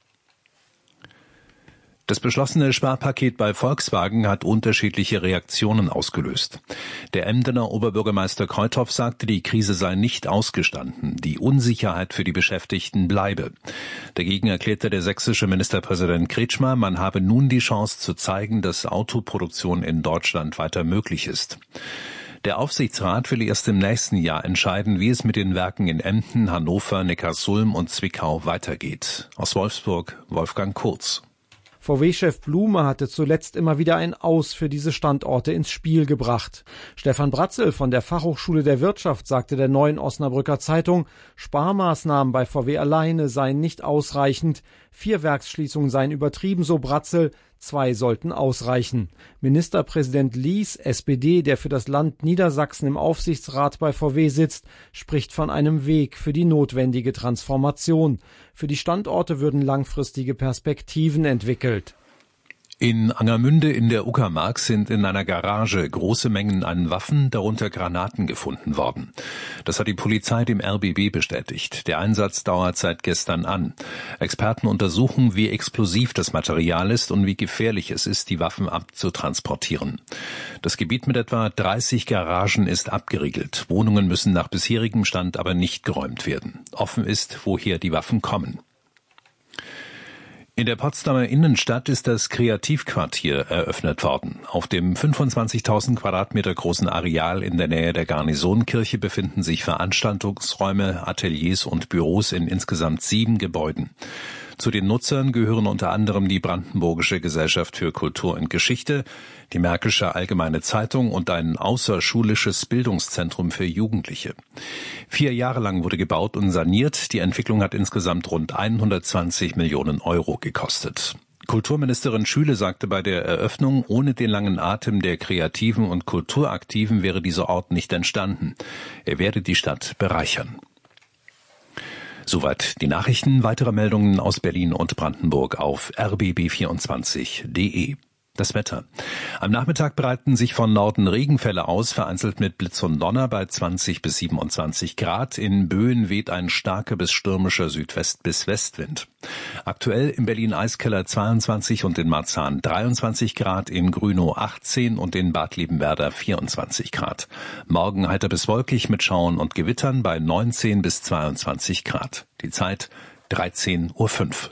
[SPEAKER 12] Das beschlossene Sparpaket bei Volkswagen hat unterschiedliche Reaktionen ausgelöst. Der Emdener Oberbürgermeister Kreuthoff sagte, die Krise sei nicht ausgestanden, die Unsicherheit für die Beschäftigten bleibe. Dagegen erklärte der sächsische Ministerpräsident Kretschmer, man habe nun die Chance zu zeigen, dass Autoproduktion in Deutschland weiter möglich ist. Der Aufsichtsrat will erst im nächsten Jahr entscheiden, wie es mit den Werken in Emden, Hannover, Neckarsulm und Zwickau weitergeht. Aus Wolfsburg, Wolfgang Kurz.
[SPEAKER 7] V W-Chef Blume hatte zuletzt immer wieder ein Aus für diese Standorte ins Spiel gebracht. Stefan Bratzel von der Fachhochschule der Wirtschaft sagte der Neuen Osnabrücker Zeitung, Sparmaßnahmen bei V W alleine seien nicht ausreichend. Vier Werksschließungen seien übertrieben, so Bratzel. Zwei sollten ausreichen. Ministerpräsident Lies, S P D, der für das Land Niedersachsen im Aufsichtsrat bei V W sitzt, spricht von einem Weg für die notwendige Transformation. Für die Standorte würden langfristige Perspektiven entwickelt.
[SPEAKER 12] In Angermünde in der Uckermark sind in einer Garage große Mengen an Waffen, darunter Granaten, gefunden worden. Das hat die Polizei dem R B B bestätigt. Der Einsatz dauert seit gestern an. Experten untersuchen, wie explosiv das Material ist und wie gefährlich es ist, die Waffen abzutransportieren. Das Gebiet mit etwa dreißig Garagen ist abgeriegelt. Wohnungen müssen nach bisherigem Stand aber nicht geräumt werden. Offen ist, woher die Waffen kommen. In der Potsdamer Innenstadt ist das Kreativquartier eröffnet worden. Auf dem fünfundzwanzigtausend Quadratmeter großen Areal in der Nähe der Garnisonkirche befinden sich Veranstaltungsräume, Ateliers und Büros in insgesamt sieben Gebäuden. Zu den Nutzern gehören unter anderem die Brandenburgische Gesellschaft für Kultur und Geschichte, die Märkische Allgemeine Zeitung und ein außerschulisches Bildungszentrum für Jugendliche. Vier Jahre lang wurde gebaut und saniert. Die Entwicklung hat insgesamt rund hundertzwanzig Millionen Euro gekostet. Kulturministerin Schüle sagte bei der Eröffnung, ohne den langen Atem der Kreativen und Kulturaktiven wäre dieser Ort nicht entstanden. Er werde die Stadt bereichern. Soweit die Nachrichten. Weitere Meldungen aus Berlin und Brandenburg auf r b b vierundzwanzig punkt d e. Das Wetter. Am Nachmittag breiten sich von Norden Regenfälle aus, vereinzelt mit Blitz und Donner bei zwanzig bis siebenundzwanzig Grad. In Böen weht ein starker bis stürmischer Südwest- bis Westwind. Aktuell in Berlin-Eiskeller zweiundzwanzig und in Marzahn dreiundzwanzig Grad, in Grünow achtzehn und in Bad Liebenwerda vierundzwanzig Grad. Morgen heiter bis wolkig mit Schauern und Gewittern bei neunzehn bis zweiundzwanzig Grad. Die Zeit dreizehn Uhr fünf.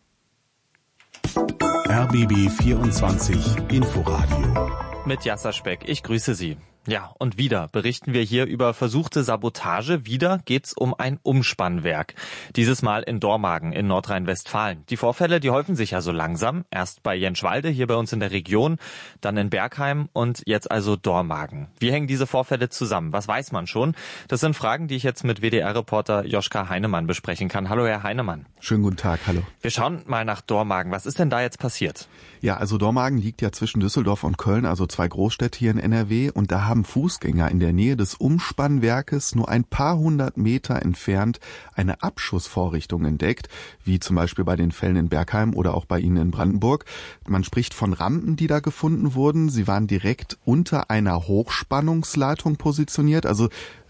[SPEAKER 8] R B B vierundzwanzig Inforadio.
[SPEAKER 5] Mit Jasser Speck, ich grüße Sie. Ja, und wieder berichten wir hier über versuchte Sabotage. Wieder geht's um ein Umspannwerk. Dieses Mal in Dormagen in Nordrhein-Westfalen. Die Vorfälle, die häufen sich ja so langsam. Erst bei Jenschwalde, hier bei uns in der Region, dann in Bergheim und jetzt also Dormagen. Wie hängen diese Vorfälle zusammen? Was weiß man schon? Das sind Fragen, die ich jetzt mit W D R-Reporter Joschka Heinemann besprechen kann. Hallo, Herr Heinemann.
[SPEAKER 10] Schönen guten Tag, hallo.
[SPEAKER 5] Wir schauen mal nach Dormagen. Was ist denn da jetzt passiert?
[SPEAKER 10] Ja, also Dormagen liegt ja zwischen Düsseldorf und Köln, also zwei Großstädte hier in N R W. Und da haben Fußgänger in der Nähe des Umspannwerkes nur ein paar hundert Meter entfernt eine Abschussvorrichtung entdeckt, wie zum Beispiel bei den Fällen in Bergheim oder auch bei Ihnen in Brandenburg. Man spricht von Rampen, die da gefunden wurden. Sie waren direkt unter einer Hochspannungsleitung positioniert, also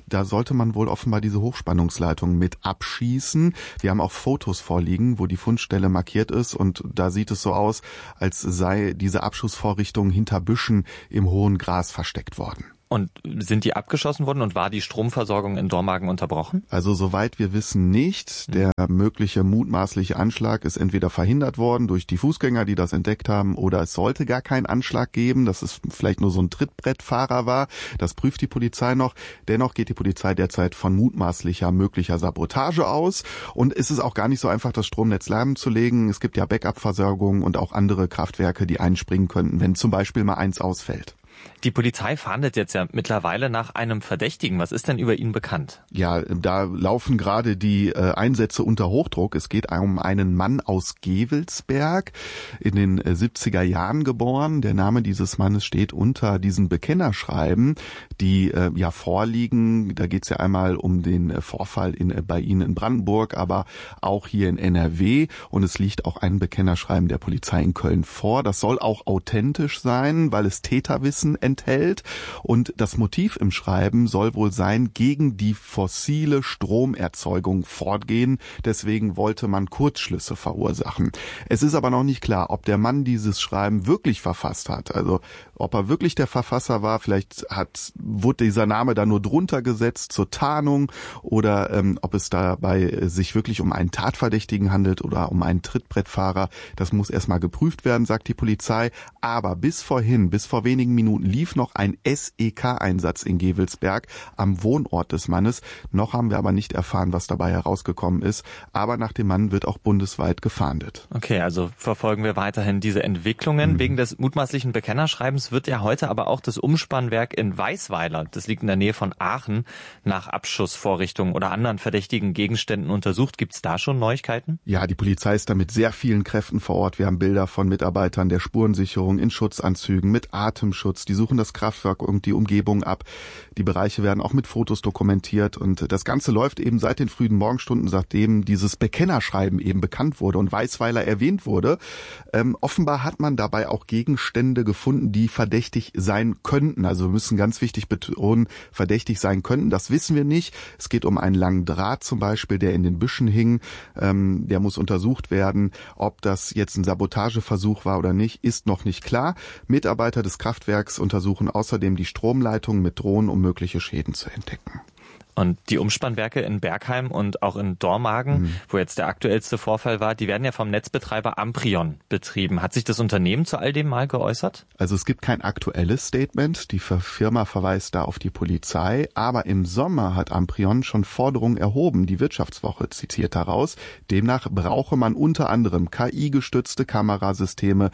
[SPEAKER 10] Da sollte man wohl offenbar diese Hochspannungsleitung mit abschießen. Wir haben auch Fotos vorliegen, wo die Fundstelle markiert ist und da sieht es so aus, als sei diese Abschussvorrichtung hinter Büschen im hohen Gras versteckt worden.
[SPEAKER 5] Und sind die abgeschossen worden und war die Stromversorgung in Dormagen unterbrochen?
[SPEAKER 10] Also soweit wir wissen nicht. Der mögliche mutmaßliche Anschlag ist entweder verhindert worden durch die Fußgänger, die das entdeckt haben, oder es sollte gar keinen Anschlag geben, dass es vielleicht nur so ein Trittbrettfahrer war. Das prüft die Polizei noch. Dennoch geht die Polizei derzeit von mutmaßlicher möglicher Sabotage aus. Und es ist auch gar nicht so einfach, das Stromnetz lahmzulegen. Es gibt ja Backup-Versorgung und auch andere Kraftwerke, die einspringen könnten, wenn zum Beispiel mal eins ausfällt.
[SPEAKER 5] Die Polizei fahndet jetzt ja mittlerweile nach einem Verdächtigen. Was ist denn über ihn bekannt?
[SPEAKER 10] Ja, da laufen gerade die äh, Einsätze unter Hochdruck. Es geht um einen Mann aus Gevelsberg, in den äh, siebziger Jahren geboren. Der Name dieses Mannes steht unter diesen Bekennerschreiben, die äh, ja vorliegen. Da geht es ja einmal um den äh, Vorfall in, äh, bei Ihnen in Brandenburg, aber auch hier in N R W. Und es liegt auch ein Bekennerschreiben der Polizei in Köln vor. Das soll auch authentisch sein, weil es Täterwissen enthält. Und das Motiv im Schreiben soll wohl sein, gegen die fossile Stromerzeugung fortgehen. Deswegen wollte man Kurzschlüsse verursachen. Es ist aber noch nicht klar, ob der Mann dieses Schreiben wirklich verfasst hat. Also ob er wirklich der Verfasser war, vielleicht hat, wurde dieser Name da nur drunter gesetzt zur Tarnung oder ähm, ob es dabei sich wirklich um einen Tatverdächtigen handelt oder um einen Trittbrettfahrer. Das muss erstmal geprüft werden, sagt die Polizei. Aber bis vorhin, bis vor wenigen Minuten lief noch ein S E K-Einsatz in Gevelsberg am Wohnort des Mannes. Noch haben wir aber nicht erfahren, was dabei herausgekommen ist. Aber nach dem Mann wird auch bundesweit gefahndet.
[SPEAKER 5] Okay, also verfolgen wir weiterhin diese Entwicklungen. Mhm. Wegen des mutmaßlichen Bekennerschreibens wird ja heute aber auch das Umspannwerk in Weißweiler, das liegt in der Nähe von Aachen, nach Abschussvorrichtungen oder anderen verdächtigen Gegenständen untersucht. Gibt es da schon Neuigkeiten?
[SPEAKER 10] Ja, die Polizei ist da mit sehr vielen Kräften vor Ort. Wir haben Bilder von Mitarbeitern der Spurensicherung in Schutzanzügen mit Atemschutz. Die suchen das Kraftwerk und die Umgebung ab. Die Bereiche werden auch mit Fotos dokumentiert und das Ganze läuft eben seit den frühen Morgenstunden, seitdem dieses Bekennerschreiben eben bekannt wurde und Weißweiler erwähnt wurde. Ähm, offenbar hat man dabei auch Gegenstände gefunden, die verdächtig sein könnten. Also wir müssen ganz wichtig betonen, verdächtig sein könnten. Das wissen wir nicht. Es geht um einen langen Draht zum Beispiel, der in den Büschen hing. Ähm, der muss untersucht werden. Ob das jetzt ein Sabotageversuch war oder nicht, ist noch nicht klar. Mitarbeiter des Kraftwerks untersuchen außerdem die Stromleitung mit Drohnen, um mögliche Schäden zu entdecken.
[SPEAKER 5] Und die Umspannwerke in Bergheim und auch in Dormagen, mhm. wo jetzt der aktuellste Vorfall war, die werden ja vom Netzbetreiber Amprion betrieben. Hat sich das Unternehmen zu all dem mal geäußert?
[SPEAKER 10] Also es gibt kein aktuelles Statement. Die Firma verweist da auf die Polizei. Aber im Sommer hat Amprion schon Forderungen erhoben. Die Wirtschaftswoche zitiert daraus. Demnach brauche man unter anderem K I-gestützte Kamerasysteme,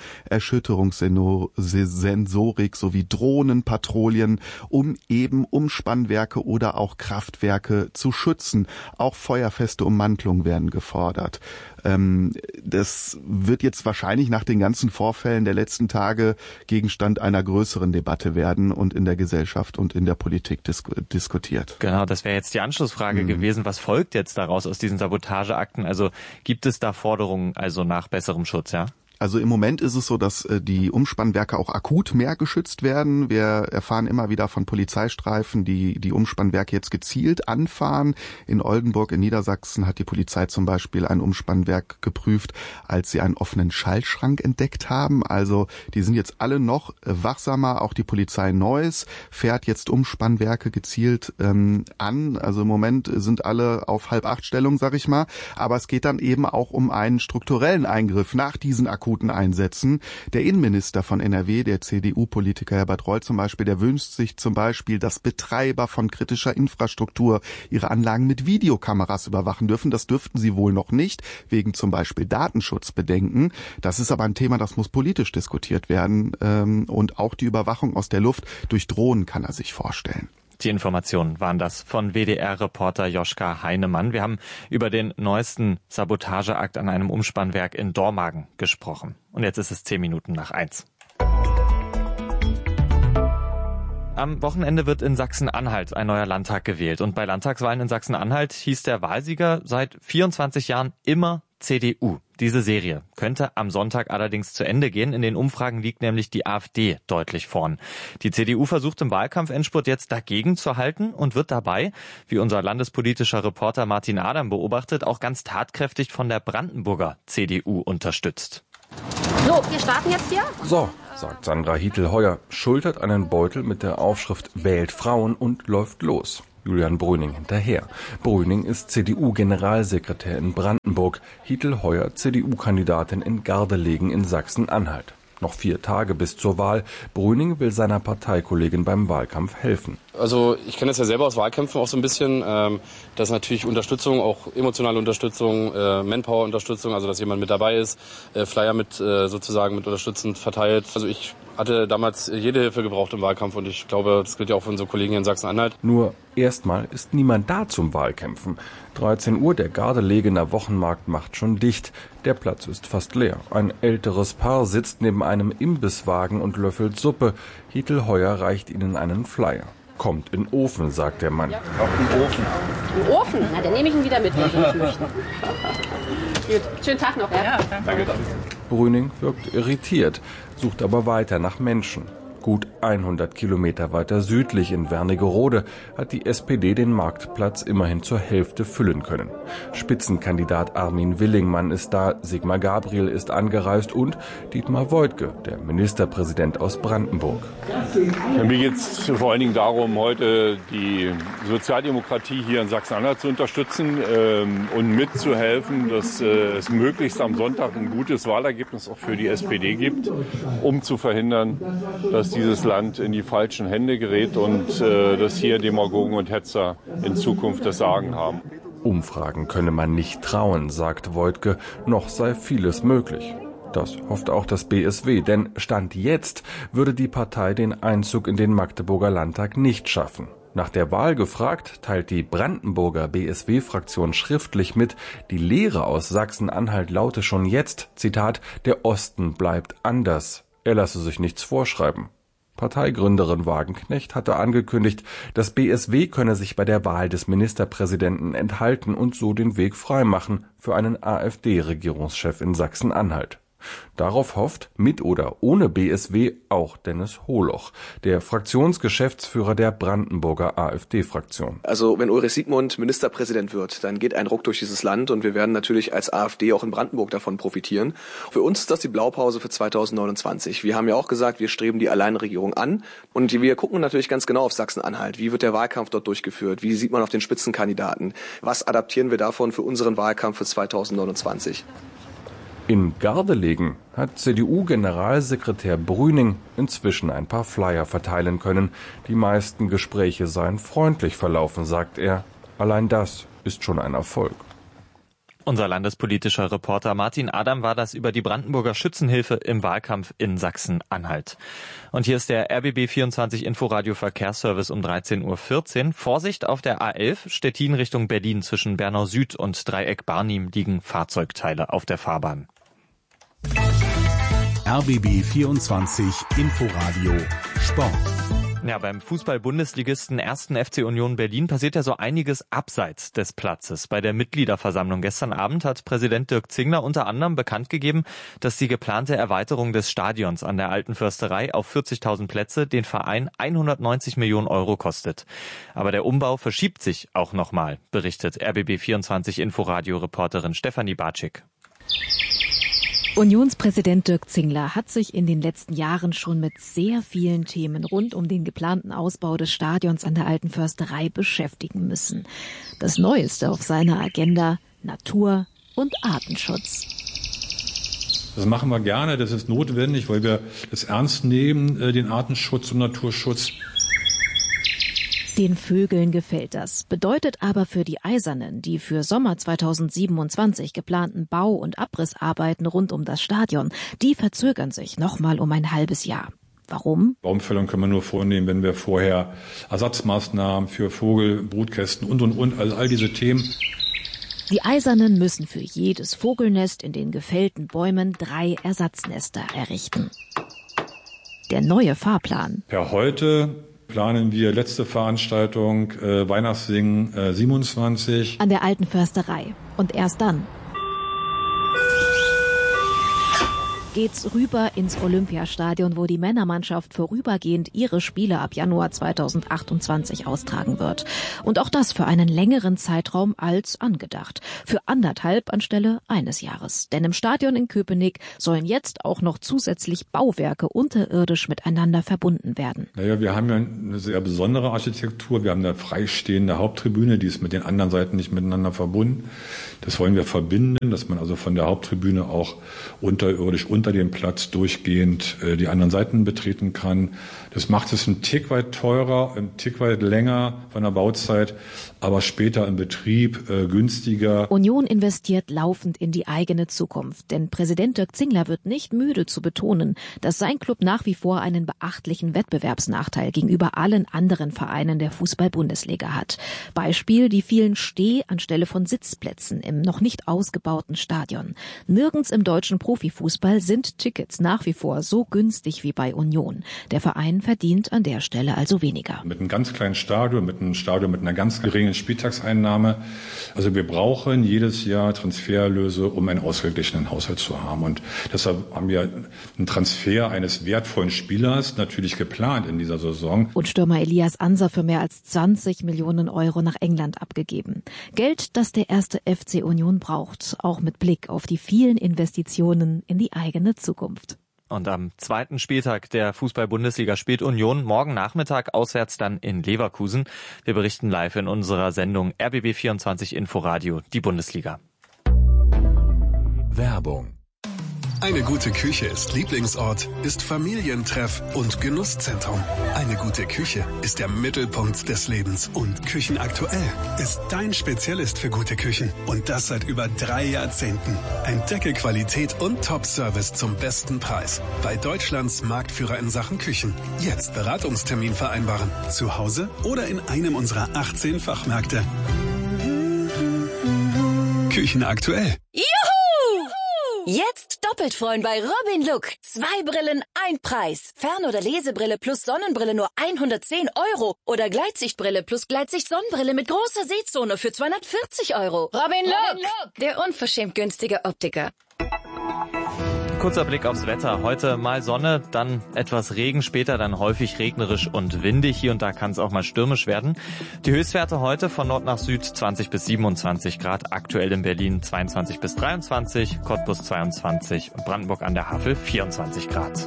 [SPEAKER 10] Erschütterungssensorik sowie Drohnenpatrouillen, um eben Umspannwerke oder auch Kraft Kraftwerke zu schützen. Auch feuerfeste Ummantelungen werden gefordert. Ähm, das wird jetzt wahrscheinlich nach den ganzen Vorfällen der letzten Tage Gegenstand einer größeren Debatte werden und in der Gesellschaft und in der Politik disk- diskutiert.
[SPEAKER 5] Genau, das wäre jetzt die Anschlussfrage mhm. gewesen. Was folgt jetzt daraus aus diesen Sabotageakten? Also gibt es da Forderungen also nach besserem Schutz, ja?
[SPEAKER 10] Also im Moment ist es so, dass die Umspannwerke auch akut mehr geschützt werden. Wir erfahren immer wieder von Polizeistreifen, die die Umspannwerke jetzt gezielt anfahren. In Oldenburg in Niedersachsen hat die Polizei zum Beispiel ein Umspannwerk geprüft, als sie einen offenen Schaltschrank entdeckt haben. Also die sind jetzt alle noch wachsamer. Auch die Polizei Neuss fährt jetzt Umspannwerke gezielt ähm, an. Also im Moment sind alle auf Halb-Acht-Stellung, sag ich mal. Aber es geht dann eben auch um einen strukturellen Eingriff nach diesen akuten Einsätzen. Der Innenminister von N R W, der C D U-Politiker Herbert Reul zum Beispiel, der wünscht sich zum Beispiel, dass Betreiber von kritischer Infrastruktur ihre Anlagen mit Videokameras überwachen dürfen. Das dürften sie wohl noch nicht, wegen zum Beispiel Datenschutzbedenken. Das ist aber ein Thema, das muss politisch diskutiert werden. Und auch die Überwachung aus der Luft durch Drohnen kann er sich vorstellen.
[SPEAKER 5] Die Informationen waren das von W D R-Reporter Joschka Heinemann. Wir haben über den neuesten Sabotageakt an einem Umspannwerk in Dormagen gesprochen. Und jetzt ist es zehn Minuten nach eins. Am Wochenende wird in Sachsen-Anhalt ein neuer Landtag gewählt. Und bei Landtagswahlen in Sachsen-Anhalt hieß der Wahlsieger seit vierundzwanzig Jahren immer C D U. Diese Serie könnte am Sonntag allerdings zu Ende gehen. In den Umfragen liegt nämlich die AfD deutlich vorn. Die C D U versucht im Wahlkampfendspurt jetzt dagegen zu halten und wird dabei, wie unser landespolitischer Reporter Martin Adam beobachtet, auch ganz tatkräftig von der Brandenburger C D U unterstützt.
[SPEAKER 11] So, wir starten jetzt hier.
[SPEAKER 13] So, sagt Sandra Hietl-Heuer, schultert einen Beutel mit der Aufschrift Wählt Frauen und läuft los. Julian Brüning hinterher. Brüning ist C D U-Generalsekretär in Brandenburg, Hietl-Heuer C D U-Kandidatin in Gardelegen in Sachsen-Anhalt. Noch vier Tage bis zur Wahl. Brüning will seiner Parteikollegin beim Wahlkampf helfen.
[SPEAKER 14] Also ich kenne das ja selber aus Wahlkämpfen auch so ein bisschen, ähm, dass natürlich Unterstützung, auch emotionale Unterstützung, äh, Manpower-Unterstützung, also dass jemand mit dabei ist, äh, Flyer mit äh, sozusagen mit unterstützend verteilt. Also ich hatte damals jede Hilfe gebraucht im Wahlkampf und ich glaube, das gilt ja auch für unsere Kollegen in Sachsen-Anhalt.
[SPEAKER 13] Nur erstmal ist niemand da zum Wahlkämpfen. dreizehn Uhr, der Gardelegener Wochenmarkt macht schon dicht. Der Platz ist fast leer. Ein älteres Paar sitzt neben einem Imbisswagen und löffelt Suppe. Hietl-Heuer reicht ihnen einen Flyer. Kommt in Ofen, sagt der Mann.
[SPEAKER 11] Ja. Auch im Ofen. Im Ofen? Na, dann nehme ich ihn wieder mit, wenn Sie nicht möchten. Gut. Schönen Tag noch. Ja, ja danke.
[SPEAKER 13] Brüning wirkt irritiert, sucht aber weiter nach Menschen. Gut hundert Kilometer weiter südlich in Wernigerode hat die S P D den Marktplatz immerhin zur Hälfte füllen können. Spitzenkandidat Armin Willingmann ist da, Sigmar Gabriel ist angereist und Dietmar Woidke, der Ministerpräsident aus Brandenburg.
[SPEAKER 15] Ja, mir geht es vor allen Dingen darum, heute die Sozialdemokratie hier in Sachsen-Anhalt zu unterstützen ähm, und mitzuhelfen, dass äh, es möglichst am Sonntag ein gutes Wahlergebnis auch für die S P D gibt, um zu verhindern, dass dieses Land in die falschen Hände gerät und äh, dass hier Demagogen und Hetzer in Zukunft das Sagen haben.
[SPEAKER 13] Umfragen könne man nicht trauen, sagt Woidke, noch sei vieles möglich. Das hofft auch das B S W, denn Stand jetzt würde die Partei den Einzug in den Magdeburger Landtag nicht schaffen. Nach der Wahl gefragt, teilt die Brandenburger B S W-Fraktion schriftlich mit, die Lehre aus Sachsen-Anhalt laute schon jetzt, Zitat, der Osten bleibt anders. Er lasse sich nichts vorschreiben. Parteigründerin Wagenknecht hatte angekündigt, das B S W könne sich bei der Wahl des Ministerpräsidenten enthalten und so den Weg freimachen für einen AfD-Regierungschef in Sachsen-Anhalt. Darauf hofft, mit oder ohne B S W, auch Dennis Holoch, der Fraktionsgeschäftsführer der Brandenburger AfD-Fraktion.
[SPEAKER 17] Also wenn Ulrich Siegmund Ministerpräsident wird, dann geht ein Ruck durch dieses Land und wir werden natürlich als AfD auch in Brandenburg davon profitieren. Für uns ist das die Blaupause für zweitausendneunundzwanzig. Wir haben ja auch gesagt, wir streben die Alleinregierung an und wir gucken natürlich ganz genau auf Sachsen-Anhalt. Wie wird der Wahlkampf dort durchgeführt? Wie sieht man auf den Spitzenkandidaten? Was adaptieren wir davon für unseren Wahlkampf für zweitausendneunundzwanzig?
[SPEAKER 13] In Gardelegen hat C D U-Generalsekretär Brüning inzwischen ein paar Flyer verteilen können. Die meisten Gespräche seien freundlich verlaufen, sagt er. Allein das ist schon ein Erfolg.
[SPEAKER 5] Unser landespolitischer Reporter Martin Adam war das über die Brandenburger Schützenhilfe im Wahlkampf in Sachsen-Anhalt. Und hier ist der R B B vierundzwanzig Inforadio Verkehrsservice um dreizehn Uhr vierzehn. Vorsicht auf der A elf, Stettin Richtung Berlin. Zwischen Bernau Süd und Dreieck Barnim liegen Fahrzeugteile auf der Fahrbahn.
[SPEAKER 8] R B B vierundzwanzig Inforadio Sport.
[SPEAKER 5] Ja, beim Fußball-Bundesligisten ersten F C Union Berlin passiert ja so einiges abseits des Platzes. Bei der Mitgliederversammlung gestern Abend hat Präsident Dirk Zingler unter anderem bekannt gegeben, dass die geplante Erweiterung des Stadions an der Alten Försterei auf vierzigtausend Plätze den Verein hundertneunzig Millionen Euro kostet. Aber der Umbau verschiebt sich auch nochmal, berichtet R B B vierundzwanzig Inforadio-Reporterin Stefanie Batschik.
[SPEAKER 26] Unionspräsident Dirk Zingler hat sich in den letzten Jahren schon mit sehr vielen Themen rund um den geplanten Ausbau des Stadions an der Alten Försterei beschäftigen müssen. Das Neueste auf seiner Agenda: Natur- und Artenschutz.
[SPEAKER 27] Das machen wir gerne, das ist notwendig, weil wir das ernst nehmen, den Artenschutz und Naturschutz.
[SPEAKER 26] Den Vögeln gefällt das, bedeutet aber für die Eisernen, die für Sommer zweitausendsiebenundzwanzig geplanten Bau- und Abrissarbeiten rund um das Stadion, die verzögern sich nochmal um ein halbes Jahr. Warum?
[SPEAKER 27] Baumfällung können wir nur vornehmen, wenn wir vorher Ersatzmaßnahmen für Vogel, Brutkästen und, und, und, also all diese Themen.
[SPEAKER 26] Die Eisernen müssen für jedes Vogelnest in den gefällten Bäumen drei Ersatznester errichten. Der neue Fahrplan.
[SPEAKER 27] Per heute planen wir letzte Veranstaltung, äh, Weihnachtssingen äh, siebenundzwanzig.
[SPEAKER 26] An der Alten Försterei. Und erst dann. geht's rüber ins Olympiastadion, wo die Männermannschaft vorübergehend ihre Spiele ab Januar zweitausendachtundzwanzig austragen wird. Und auch das für einen längeren Zeitraum als angedacht. Für anderthalb anstelle eines Jahres. Denn im Stadion in Köpenick sollen jetzt auch noch zusätzlich Bauwerke unterirdisch miteinander verbunden werden.
[SPEAKER 27] Naja, wir haben ja eine sehr besondere Architektur. Wir haben eine freistehende Haupttribüne, die ist mit den anderen Seiten nicht miteinander verbunden. Das wollen wir verbinden, dass man also von der Haupttribüne auch unterirdisch unter dem Platz durchgehend äh, die anderen Seiten betreten kann. Das macht es ein Tick weit teurer, ein Tick weit länger von der Bauzeit, aber später im Betrieb äh, günstiger.
[SPEAKER 26] Union investiert laufend in die eigene Zukunft, denn Präsident Dirk Zingler wird nicht müde zu betonen, dass sein Club nach wie vor einen beachtlichen Wettbewerbsnachteil gegenüber allen anderen Vereinen der Fußball-Bundesliga hat. Beispiel die vielen Steh- anstelle von Sitzplätzen im noch nicht ausgebauten Stadion. Nirgends im deutschen Profifußball sind Tickets nach wie vor so günstig wie bei Union. Der Verein verdient an der Stelle also weniger.
[SPEAKER 27] Mit einem ganz kleinen Stadion, mit einem Stadion mit einer ganz geringen Spieltagseinnahme. Also wir brauchen jedes Jahr Transfererlöse, um einen ausgeglichenen Haushalt zu haben. Und deshalb haben wir einen Transfer eines wertvollen Spielers natürlich geplant in dieser Saison.
[SPEAKER 26] Und Stürmer Elias Anser für mehr als zwanzig Millionen Euro nach England abgegeben. Geld, das der erste F C Union braucht, auch mit Blick auf die vielen Investitionen in die eigene Zukunft.
[SPEAKER 5] Und am zweiten Spieltag der Fußball-Bundesliga spielt Union morgen Nachmittag auswärts dann in Leverkusen. Wir berichten live in unserer Sendung R B B vierundzwanzig Inforadio, die Bundesliga.
[SPEAKER 16] Werbung. Eine gute Küche ist Lieblingsort, ist Familientreff und Genusszentrum. Eine gute Küche ist der Mittelpunkt des Lebens. Und Küchenaktuell ist dein Spezialist für gute Küchen. Und das seit über drei Jahrzehnten. Entdecke Qualität und Top-Service zum besten Preis. Bei Deutschlands Marktführer in Sachen Küchen. Jetzt Beratungstermin vereinbaren. Zu Hause oder in einem unserer achtzehn Fachmärkte. Küchenaktuell.
[SPEAKER 18] Juhu! Jetzt doppelt freuen bei Robin Look. Zwei Brillen, ein Preis. Fern- oder Lesebrille plus Sonnenbrille nur hundertzehn Euro. Oder Gleitsichtbrille plus Gleitsicht-Sonnenbrille mit großer Sehzone für zweihundertvierzig Euro. Robin Look, Robin Look, der unverschämt günstige Optiker.
[SPEAKER 5] Kurzer Blick aufs Wetter. Heute mal Sonne, dann etwas Regen, später dann häufig regnerisch und windig. Hier und da kann es auch mal stürmisch werden. Die Höchstwerte heute von Nord nach Süd zwanzig bis siebenundzwanzig Grad. Aktuell in Berlin zweiundzwanzig bis dreiundzwanzig, Cottbus zweiundzwanzig und Brandenburg an der Havel vierundzwanzig Grad.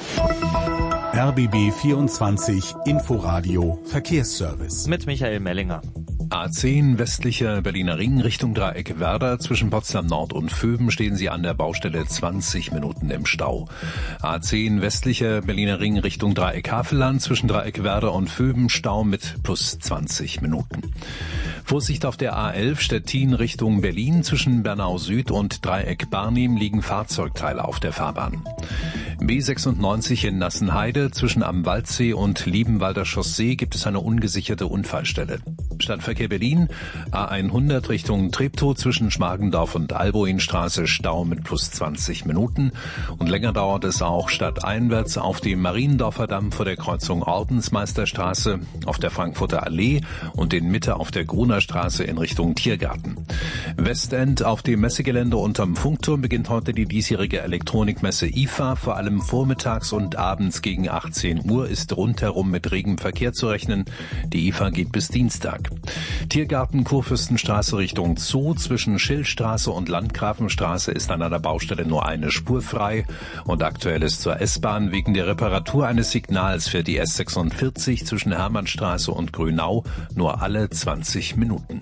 [SPEAKER 8] R B B vierundzwanzig Inforadio Verkehrsservice.
[SPEAKER 5] Mit Michael Mellinger.
[SPEAKER 12] A zehn westlicher Berliner Ring Richtung Dreieck Werder. Zwischen Potsdam Nord und Vöben stehen Sie an der Baustelle zwanzig Minuten im Stau. A zehn westlicher Berliner Ring Richtung Dreieck Havelland. Zwischen Dreieck Werder und Vöben Stau mit plus zwanzig Minuten. Vorsicht auf der A elf Stettin Richtung Berlin. Zwischen Bernau Süd und Dreieck Barnim liegen Fahrzeugteile auf der Fahrbahn. B sechsundneunzig in Nassenheide. Zwischen Am Waldsee und Liebenwalder Chaussee gibt es eine ungesicherte Unfallstelle. Stadtverkehr Berlin, A hundert Richtung Treptow zwischen Schmargendorf und Alboinstraße Stau mit plus zwanzig Minuten. Und länger dauert es auch stadteinwärts auf dem Mariendorfer Damm vor der Kreuzung Ordensmeisterstraße, auf der Frankfurter Allee und in Mitte auf der Gruner Straße in Richtung Tiergarten. Westend auf dem Messegelände unterm Funkturm beginnt heute die diesjährige Elektronikmesse I F A. Vor allem vormittags und abends gegen achtzehn Uhr ist rundherum mit regem Verkehr zu rechnen. Die I F A geht bis Dienstag. Tiergarten Kurfürstenstraße Richtung Zoo. Zwischen Schillstraße und Landgrafenstraße ist an einer Baustelle nur eine Spur frei. Und aktuell ist zur S-Bahn wegen der Reparatur eines Signals für die S sechsundvierzig zwischen Hermannstraße und Grünau nur alle zwanzig Minuten.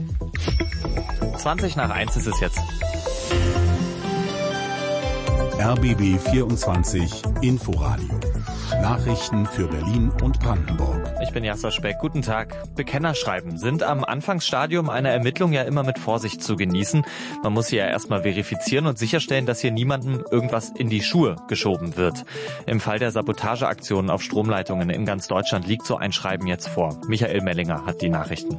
[SPEAKER 5] zwanzig nach eins ist es jetzt.
[SPEAKER 8] R B B vierundzwanzig Inforadio. Nachrichten für Berlin und Brandenburg.
[SPEAKER 5] Ich bin Jasper Speck. Guten Tag. Bekennerschreiben sind am Anfangsstadium einer Ermittlung ja immer mit Vorsicht zu genießen. Man muss sie ja erstmal verifizieren und sicherstellen, dass hier niemandem irgendwas in die Schuhe geschoben wird. Im Fall der Sabotageaktionen auf Stromleitungen in ganz Deutschland liegt so ein Schreiben jetzt vor. Michael Mellinger hat die Nachrichten.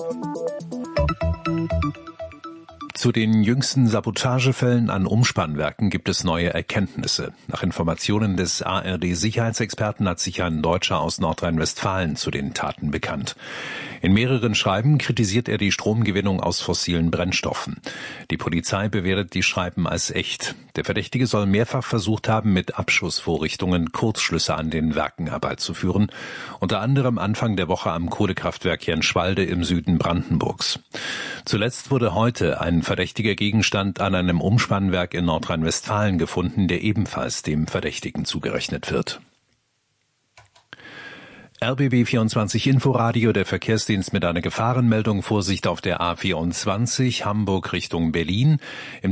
[SPEAKER 12] Zu den jüngsten Sabotagefällen an Umspannwerken gibt es neue Erkenntnisse. Nach Informationen des A R D-Sicherheitsexperten hat sich ein Deutscher aus Nordrhein-Westfalen zu den Taten bekannt. In mehreren Schreiben kritisiert er die Stromgewinnung aus fossilen Brennstoffen. Die Polizei bewertet die Schreiben als echt. Der Verdächtige soll mehrfach versucht haben, mit Abschussvorrichtungen Kurzschlüsse an den Werken herbeizuführen, unter anderem Anfang der Woche am Kohlekraftwerk Jenschwalde im Süden Brandenburgs. Zuletzt wurde heute ein verdächtiger Gegenstand an einem Umspannwerk in Nordrhein-Westfalen gefunden, der ebenfalls dem Verdächtigen zugerechnet wird. R B B vierundzwanzig Inforadio, der Verkehrsdienst mit einer Gefahrenmeldung. Vorsicht auf der A vierundzwanzig, Hamburg Richtung Berlin. Im